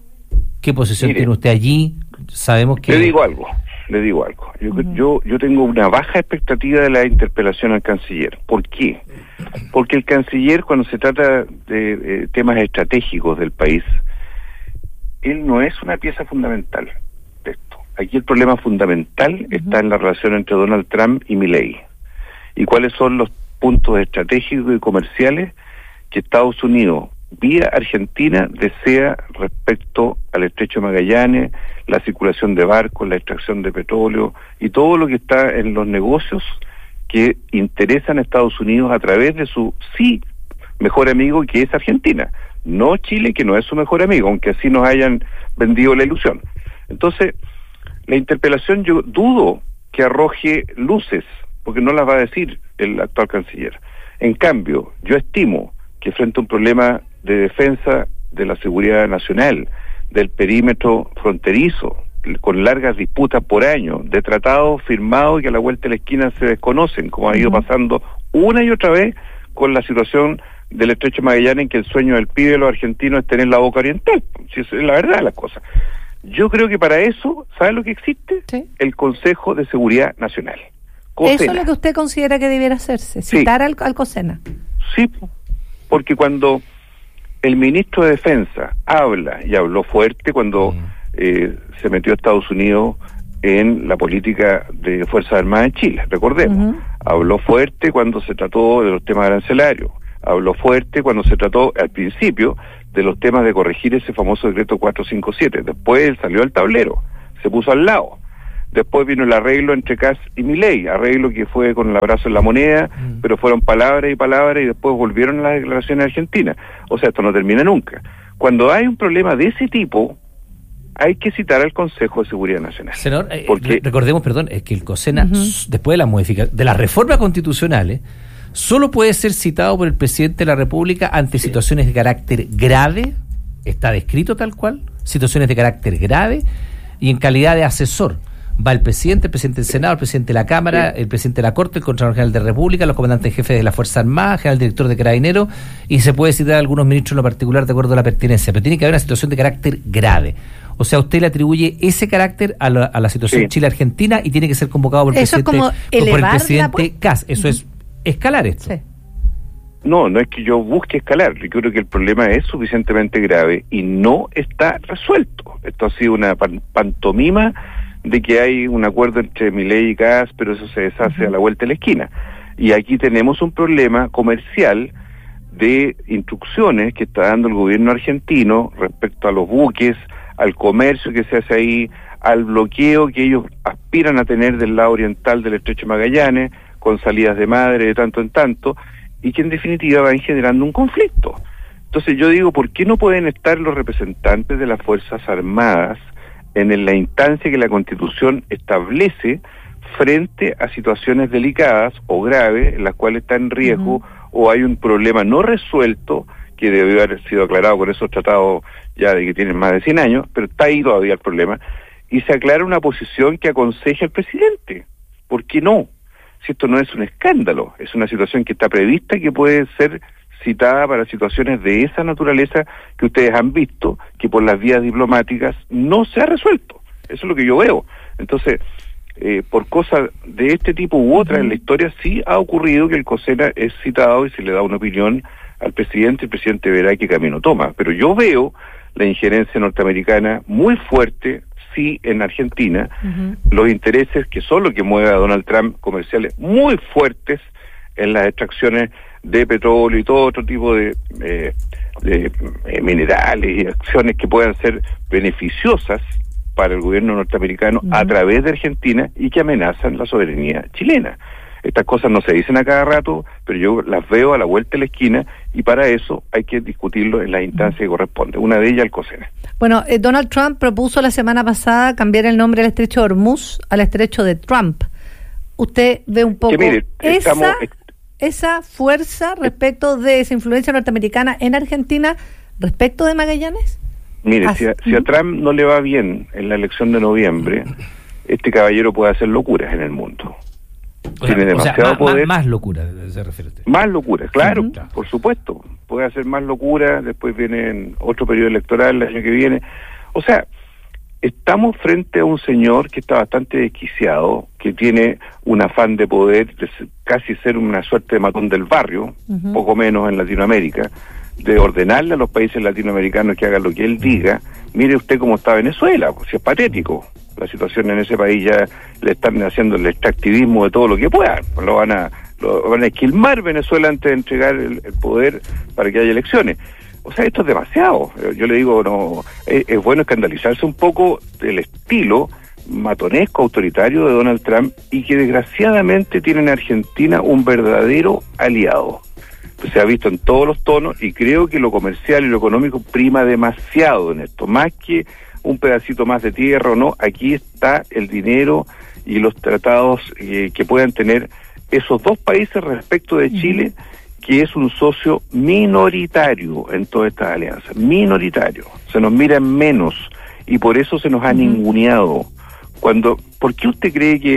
¿Qué posición tiene usted allí? Sabemos que... Le digo algo. Yo tengo una baja expectativa de la interpelación al canciller. ¿Por qué? Porque el canciller, cuando se trata de temas estratégicos del país, él no es una pieza fundamental de esto. Aquí el problema fundamental está en la relación entre Donald Trump y Milei. ¿Y cuáles son los puntos estratégicos y comerciales que Estados Unidos, vía Argentina, desea respecto al Estrecho de Magallanes, la circulación de barcos, la extracción de petróleo y todo lo que está en los negocios que interesan a Estados Unidos a través de su mejor amigo, que es Argentina, no Chile, que no es su mejor amigo, aunque así nos hayan vendido la ilusión. Entonces, la interpelación yo dudo que arroje luces, porque no las va a decir el actual canciller. En cambio, yo estimo que frente a un problema de defensa de la seguridad nacional, del perímetro fronterizo, con largas disputas por año, de tratados firmados que a la vuelta de la esquina se desconocen, como ha ido pasando una y otra vez con la situación del Estrecho de Magallanes, en que el sueño del pibe de los argentinos es tener la boca oriental, si es la verdad de las cosas. Yo creo que para eso, ¿sabe lo que existe? Sí. El Consejo de Seguridad Nacional. COSENA. Eso es lo que usted considera que debiera hacerse, citar al COSENA. Sí, porque cuando el ministro de Defensa habla, y habló fuerte cuando se metió a Estados Unidos en la política de Fuerzas Armadas en Chile, recordemos, habló fuerte cuando se trató de los temas arancelarios, habló fuerte cuando se trató al principio de los temas de corregir ese famoso decreto 457, después él salió al tablero, se puso al lado, después vino el arreglo entre Kass y Milei, arreglo que fue con el abrazo en la moneda, pero fueron palabras y palabras y después volvieron a las declaraciones argentinas. O sea, esto no termina nunca. Cuando hay un problema de ese tipo, hay que citar al Consejo de Seguridad Nacional. Senador, porque recordemos, es que el COSENA, después de las reformas constitucionales, solo puede ser citado por el presidente de la República ante situaciones de carácter grave, está descrito tal cual, situaciones de carácter grave, y en calidad de asesor. Va el presidente del Senado, el presidente de la Cámara, el presidente de la Corte, el Contralor General de la República, los comandantes jefes de la Fuerza Armada, general director de Carabineros, y se puede citar a algunos ministros en lo particular de acuerdo a la pertinencia, pero tiene que haber una situación de carácter grave. O sea, usted le atribuye ese carácter a la situación Chile-Argentina y tiene que ser convocado por el presidente Kass. Eso es escalar esto. Sí. No es que yo busque escalar, yo creo que el problema es suficientemente grave y no está resuelto. Esto ha sido una pantomima de que hay un acuerdo entre Milei y Kass, pero eso se deshace a la vuelta de la esquina. Y aquí tenemos un problema comercial de instrucciones que está dando el gobierno argentino respecto a los buques, al comercio que se hace ahí, al bloqueo que ellos aspiran a tener del lado oriental del Estrecho de Magallanes, con salidas de madre de tanto en tanto, y que en definitiva van generando un conflicto. Entonces yo digo, ¿por qué no pueden estar los representantes de las Fuerzas Armadas en la instancia que la Constitución establece frente a situaciones delicadas o graves en las cuales está en riesgo o hay un problema no resuelto que debió haber sido aclarado con esos tratados ya de que tienen más de 100 años, pero está ahí todavía el problema, y se aclara una posición que aconseje al presidente? ¿Por qué no? Si esto no es un escándalo, es una situación que está prevista y que puede ser citada para situaciones de esa naturaleza que ustedes han visto, que por las vías diplomáticas no se ha resuelto. Eso es lo que yo veo. Entonces, por cosas de este tipo u otras en la historia, sí ha ocurrido que el COSENA es citado y se le da una opinión al presidente, el presidente verá qué camino toma. Pero yo veo la injerencia norteamericana muy fuerte, sí, en Argentina, los intereses que son lo que mueve a Donald Trump, comerciales muy fuertes en las extracciones de petróleo y todo otro tipo de minerales y acciones que puedan ser beneficiosas para el gobierno norteamericano a través de Argentina y que amenazan la soberanía chilena. Estas cosas no se dicen a cada rato, pero yo las veo a la vuelta de la esquina y para eso hay que discutirlo en las instancias que corresponde. Una de ellas el COSENA. Bueno, Donald Trump propuso la semana pasada cambiar el nombre del estrecho de Hormuz al estrecho de Trump. ¿Usted ve un poco esa fuerza respecto de esa influencia norteamericana en Argentina respecto de Magallanes? Mire, si a Trump no le va bien en la elección de noviembre, este caballero puede hacer locuras en el mundo. Tiene demasiado poder. Más locura, se refiere. Más locura, claro, por supuesto. Puede hacer más locura, después viene otro periodo electoral el año que viene. O sea, estamos frente a un señor que está bastante desquiciado, que tiene un afán de poder, de casi ser una suerte de matón del barrio, poco menos en Latinoamérica, de ordenarle a los países latinoamericanos que hagan lo que él diga. Mire usted cómo está Venezuela, pues, si es patético. La situación en ese país ya le están haciendo el extractivismo de todo lo que puedan. Lo van a esquilmar Venezuela antes de entregar el poder para que haya elecciones. O sea, esto es demasiado. Yo le digo, no, es bueno escandalizarse un poco del estilo matonesco, autoritario de Donald Trump y que desgraciadamente tiene en Argentina un verdadero aliado. Se ha visto en todos los tonos y creo que lo comercial y lo económico prima demasiado en esto, más que un pedacito más de tierra o no. Aquí está el dinero y los tratados que puedan tener esos dos países respecto de Chile, que es un socio minoritario en todas estas alianzas, minoritario, se nos mira en menos y por eso se nos ha ninguneado. ¿Por qué usted cree que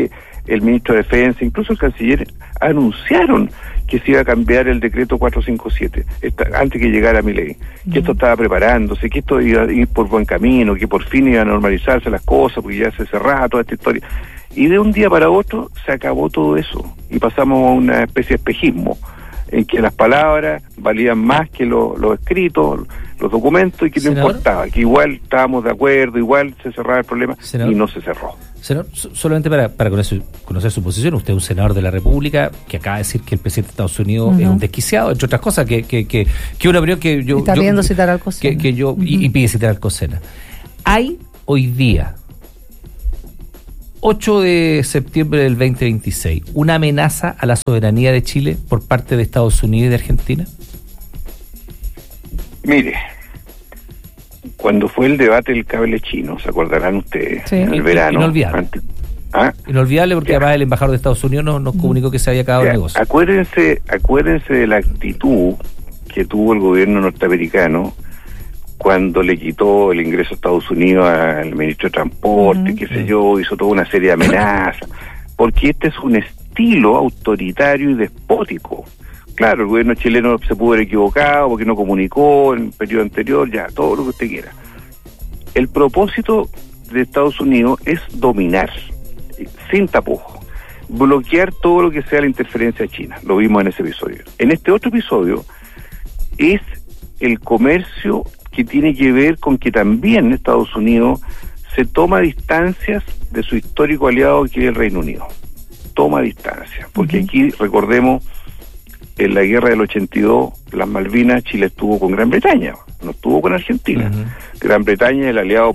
el ministro de Defensa, incluso el canciller, anunciaron que se iba a cambiar el decreto 457 antes que llegara Milei, que esto estaba preparándose, que esto iba a ir por buen camino, que por fin iban a normalizarse las cosas, porque ya se cerraba toda esta historia. Y de un día para otro se acabó todo eso y pasamos a una especie de espejismo en que las palabras valían más que los escritos, los documentos, y que no importaba, que igual estábamos de acuerdo, igual se cerraba el problema, y no se cerró. Senador, solamente para conocer su posición, usted es un senador de la República que acaba de decir que el presidente de Estados Unidos es un desquiciado, entre otras cosas, que una opinión que yo... Está pidiendo citar al Alcocena. Y pide citar al Alcocena. Hay hoy día, 8 de septiembre del 2026, una amenaza a la soberanía de Chile por parte de Estados Unidos y de Argentina. Mire, cuando fue el debate del cable chino, se acordarán ustedes, en el verano. Inolvidable. Inolvidable, porque además el embajador de Estados Unidos nos comunicó que se había acabado el negocio. Acuérdense de la actitud que tuvo el gobierno norteamericano cuando le quitó el ingreso a Estados Unidos al ministro de Transporte, qué sé yo, hizo toda una serie de amenazas, porque este es un estilo autoritario y despótico. Claro, el gobierno chileno se pudo haber equivocado porque no comunicó en el periodo anterior, ya, todo lo que usted quiera. El propósito de Estados Unidos es dominar, sin tapujos, bloquear todo lo que sea la interferencia china. Lo vimos en ese episodio. En este otro episodio es el comercio que tiene que ver con que también Estados Unidos se toma distancias de su histórico aliado, que es el Reino Unido. Toma distancia, porque aquí, recordemos, en la guerra del 82, las Malvinas, Chile estuvo con Gran Bretaña, no estuvo con Argentina. Gran Bretaña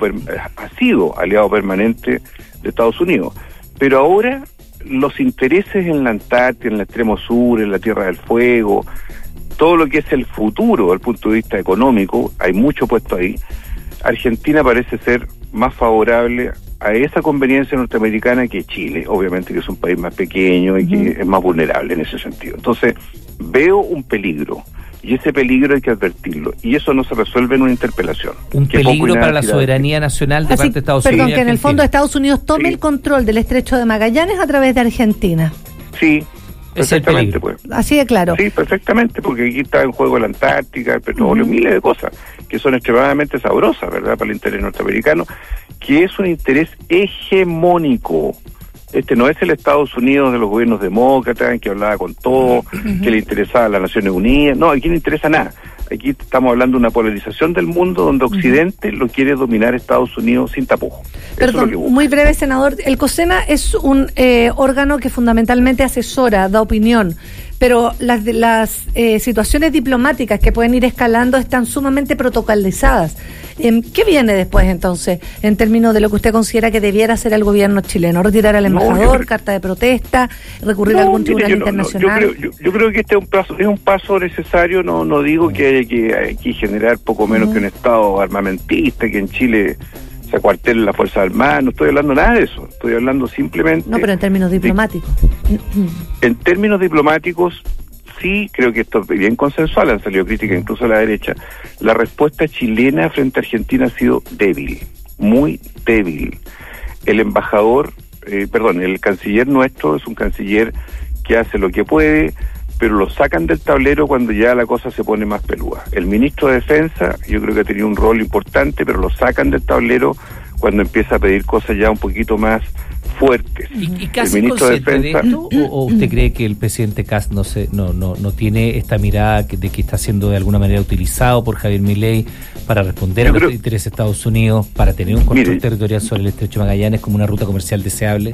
ha sido aliado permanente de Estados Unidos. Pero ahora los intereses en la Antártida, en el extremo sur, en la Tierra del Fuego, todo lo que es el futuro desde el punto de vista económico, hay mucho puesto ahí. Argentina parece ser más favorable a esa conveniencia norteamericana que Chile, obviamente, que es un país más pequeño y que es más vulnerable en ese sentido. Entonces, veo un peligro, y ese peligro hay que advertirlo, y eso no se resuelve en una interpelación. Un peligro para la soberanía nacional de parte de Estados Unidos. Perdón, que en el fondo Estados Unidos tome el control del Estrecho de Magallanes a través de Argentina. Sí, perfectamente, pues. Así de claro. Sí, perfectamente, porque aquí está en juego la Antártica, el petróleo, miles de cosas que son extremadamente sabrosas, ¿verdad?, para el interés norteamericano, que es un interés hegemónico. Este no es el Estados Unidos de los gobiernos demócratas, que hablaba con todo, que le interesaba a las Naciones Unidas. No, aquí no interesa nada. Aquí estamos hablando de una polarización del mundo donde Occidente lo quiere dominar Estados Unidos sin tapujos. Perdón, muy breve, senador. El COSENA es un órgano que fundamentalmente asesora, da opinión, pero las situaciones diplomáticas que pueden ir escalando están sumamente protocolizadas. ¿Qué viene después, entonces, en términos de lo que usted considera que debiera hacer el gobierno chileno? ¿Retirar al embajador, carta de protesta, recurrir a algún tribunal internacional? Yo creo que este es un paso necesario. No digo que hay que generar poco menos que un Estado armamentista, que en Chile se acuartelen las Fuerzas Armadas. No estoy hablando nada de eso. Estoy hablando simplemente... No, pero en términos diplomáticos. En términos diplomáticos, sí, creo que esto es bien consensual, han salido críticas incluso a la derecha. La respuesta chilena frente a Argentina ha sido débil, muy débil. El embajador, el canciller nuestro es un canciller que hace lo que puede, pero lo sacan del tablero cuando ya la cosa se pone más peluda. El ministro de Defensa, yo creo que ha tenido un rol importante, pero lo sacan del tablero cuando empieza a pedir cosas ya un poquito más fuertes. ¿Y casi consciente de esto? ¿O usted cree que el presidente Kast no tiene esta mirada de que está siendo de alguna manera utilizado por Javier Milei para responder a los intereses de Estados Unidos, para tener un control territorial sobre el Estrecho de Magallanes como una ruta comercial deseable?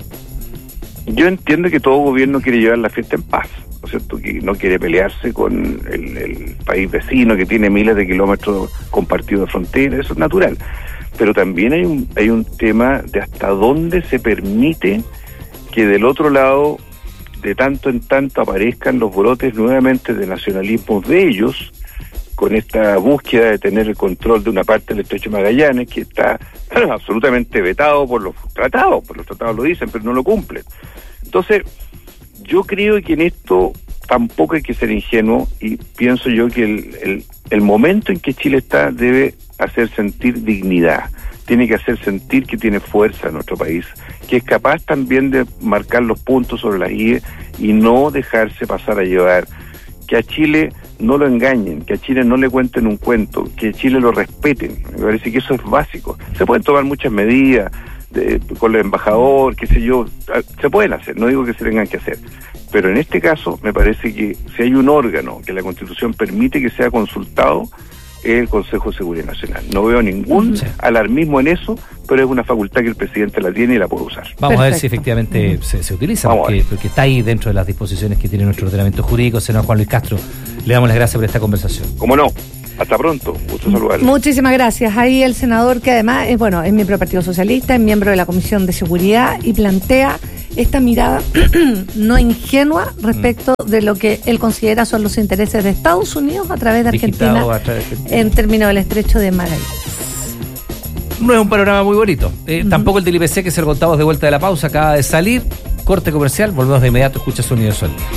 Yo entiendo que todo gobierno quiere llevar la fiesta en paz, ¿no es cierto? Que no quiere pelearse con el país vecino que tiene miles de kilómetros compartidos de frontera, eso es natural. Pero también hay un tema de hasta dónde se permite que del otro lado, de tanto en tanto, aparezcan los brotes nuevamente de nacionalismos de ellos, con esta búsqueda de tener el control de una parte del Estrecho de Magallanes, que está absolutamente vetado por los tratados lo dicen, pero no lo cumplen. Entonces, yo creo que en esto tampoco hay que ser ingenuo, y pienso yo que el momento en que Chile está debe hacer sentir dignidad. tiene que hacer sentir que tiene fuerza en nuestro país, que es capaz también de marcar los puntos sobre las IE y no dejarse pasar a llevar, que a Chile no lo engañen, que a Chile no le cuenten un cuento, que a Chile lo respeten. Me parece que eso es básico. Se pueden tomar muchas medidas con el embajador, qué sé yo, se pueden hacer, no digo que se tengan que hacer, pero en este caso me parece que si hay un órgano que la Constitución permite que sea consultado, es el Consejo de Seguridad Nacional. No veo ningún alarmismo en eso, pero es una facultad que el presidente la tiene y la puede usar. Vamos a ver si efectivamente se utiliza, porque está ahí dentro de las disposiciones que tiene nuestro ordenamiento jurídico. Senador Juan Luis Castro, le damos las gracias por esta conversación. ¿Cómo no? Hasta pronto, gusto saludarle. Muchísimas gracias. Ahí el senador, que además es miembro del Partido Socialista, es miembro de la Comisión de Seguridad y plantea esta mirada no ingenua respecto de lo que él considera son los intereses de Estados Unidos a través de Argentina, en términos del estrecho de Magallanes. No es un panorama muy bonito. Tampoco el del IPC, que se lo contamos de vuelta de la pausa, acaba de salir. Corte comercial, volvemos de inmediato. Escucha su Universo al Día.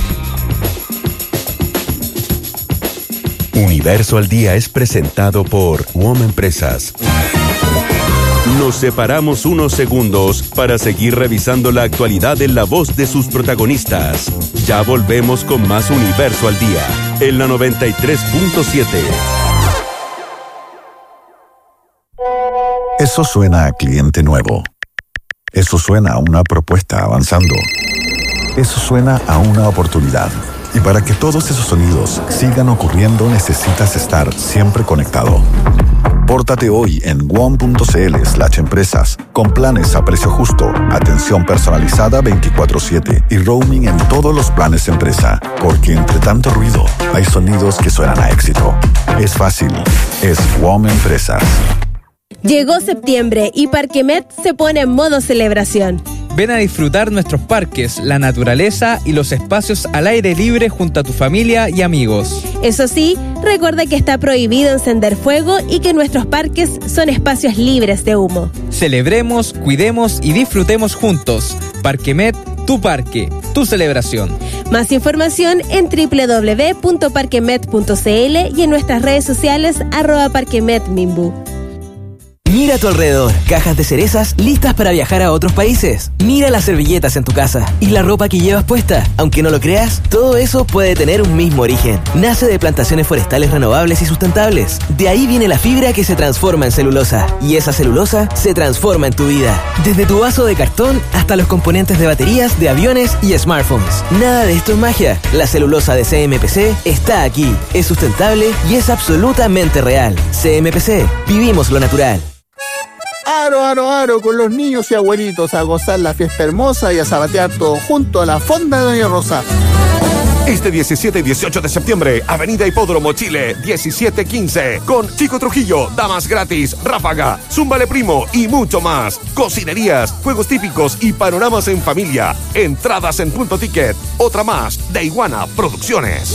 Universo al Día es presentado por WOM Empresas. Nos separamos unos segundos para seguir revisando la actualidad en la voz de sus protagonistas. Ya volvemos con más Universo al Día, en la 93.7. Eso suena a cliente nuevo. Eso suena a una propuesta avanzando. Eso suena a una oportunidad. Y para que todos esos sonidos sigan ocurriendo, necesitas estar siempre conectado. Pórtate hoy en wom.cl/empresas con planes a precio justo, atención personalizada 24/7 y roaming en todos los planes empresa. Porque entre tanto ruido, hay sonidos que suenan a éxito. Es fácil. Es WOM Empresas. Llegó septiembre y Parquemet se pone en modo celebración. Ven a disfrutar nuestros parques, la naturaleza y los espacios al aire libre junto a tu familia y amigos. Eso sí, recuerda que está prohibido encender fuego y que nuestros parques son espacios libres de humo. Celebremos, cuidemos y disfrutemos juntos. Parquemet, tu parque, tu celebración. Más información en www.parquemet.cl y en nuestras redes sociales @parquemetmimbu. Mira a tu alrededor, cajas de cerezas listas para viajar a otros países. Mira las servilletas en tu casa y la ropa que llevas puesta. Aunque no lo creas, todo eso puede tener un mismo origen. Nace de plantaciones forestales renovables y sustentables. De ahí viene la fibra que se transforma en celulosa. Y esa celulosa se transforma en tu vida. Desde tu vaso de cartón hasta los componentes de baterías, de aviones y smartphones. Nada de esto es magia. La celulosa de CMPC está aquí. Es sustentable y es absolutamente real. CMPC, vivimos lo natural. Aro, aro, aro, con los niños y abuelitos a gozar la fiesta hermosa y a zapatear todo junto a la fonda de Doña Rosa. Este 17 y 18 de septiembre, Avenida Hipódromo, Chile, 17-15, con Chico Trujillo, damas gratis, ráfaga, Zúmbale Primo y mucho más. Cocinerías, juegos típicos y panoramas en familia. Entradas en Punto Ticket. Otra más de Iguana Producciones.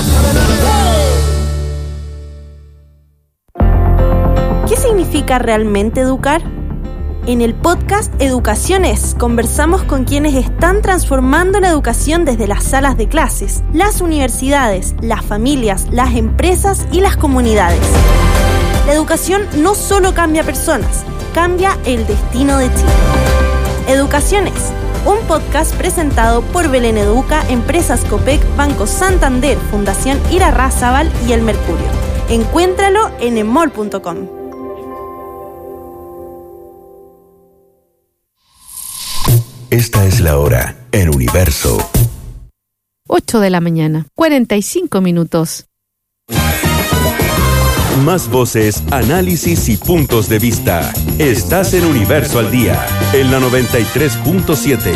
¿Qué significa realmente educar? En el podcast Educaciones conversamos con quienes están transformando la educación desde las salas de clases, las universidades, las familias, las empresas y las comunidades. La educación no solo cambia personas, cambia el destino de Chile. Educaciones, un podcast presentado por Belén Educa, Empresas Copec, Banco Santander, Fundación Irarrázaval y El Mercurio. Encuéntralo en emol.com. Esta es la hora en Universo. 8 de la mañana, 45 minutos. Más voces, análisis y puntos de vista. Estás en Universo al Día, en la 93.7.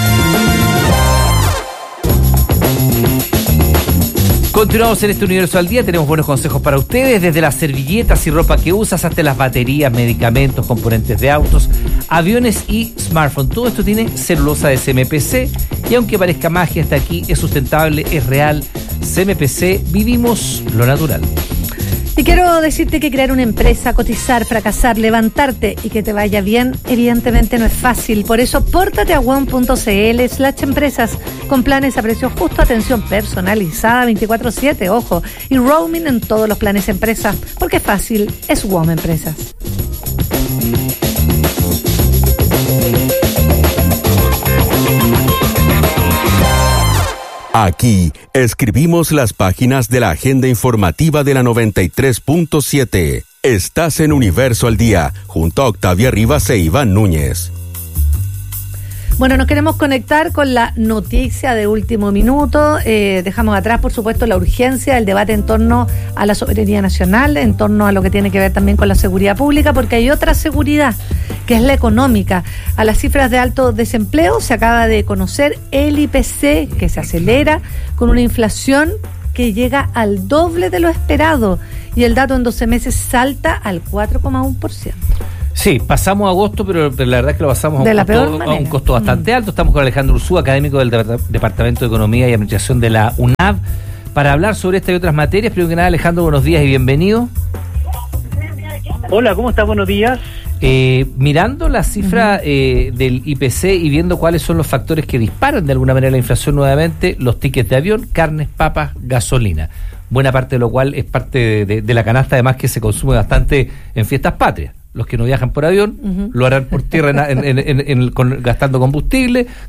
Continuamos en este Universo al Día, tenemos buenos consejos para ustedes, desde las servilletas y ropa que usas hasta las baterías, medicamentos, componentes de autos, aviones y smartphones. Todo esto tiene celulosa de CMPC y aunque parezca magia, hasta aquí es sustentable, es real. CMPC, vivimos lo natural. Y quiero decirte que crear una empresa, cotizar, fracasar, levantarte y que te vaya bien, evidentemente no es fácil. Por eso, pórtate a wom.cl/empresas con planes a precio justo, atención personalizada 24/7, ojo, y roaming en todos los planes empresa. Porque es fácil, es WOM Empresas. Aquí escribimos las páginas de la agenda informativa de la 93.7. Estás en Universo al Día, junto a Octavia Rivas e Iván Núñez. Bueno, nos queremos conectar con la noticia de último minuto. Dejamos atrás, por supuesto, la urgencia del debate en torno a la soberanía nacional, en torno a lo que tiene que ver también con la seguridad pública, porque hay otra seguridad, que es la económica. A las cifras de alto desempleo se acaba de conocer el IPC, que se acelera con una inflación que llega al doble de lo esperado, y el dato en 12 meses salta al 4,1%. Sí, pasamos agosto, pero la verdad es que lo pasamos a un costo bastante alto. Estamos con Alejandro Urzúa, académico del Departamento de Economía y Administración de la UNAV, para hablar sobre esta y otras materias. Primero que nada, Alejandro, buenos días y bienvenido. Hola, ¿cómo estás? Buenos días. Mirando la cifra del IPC y viendo cuáles son los factores que disparan de alguna manera la inflación nuevamente, los tickets de avión, carnes, papas, gasolina. Buena parte de lo cual es parte de la canasta, además, que se consume bastante en fiestas patrias. Los que no viajan por avión lo harán por tierra gastando combustible.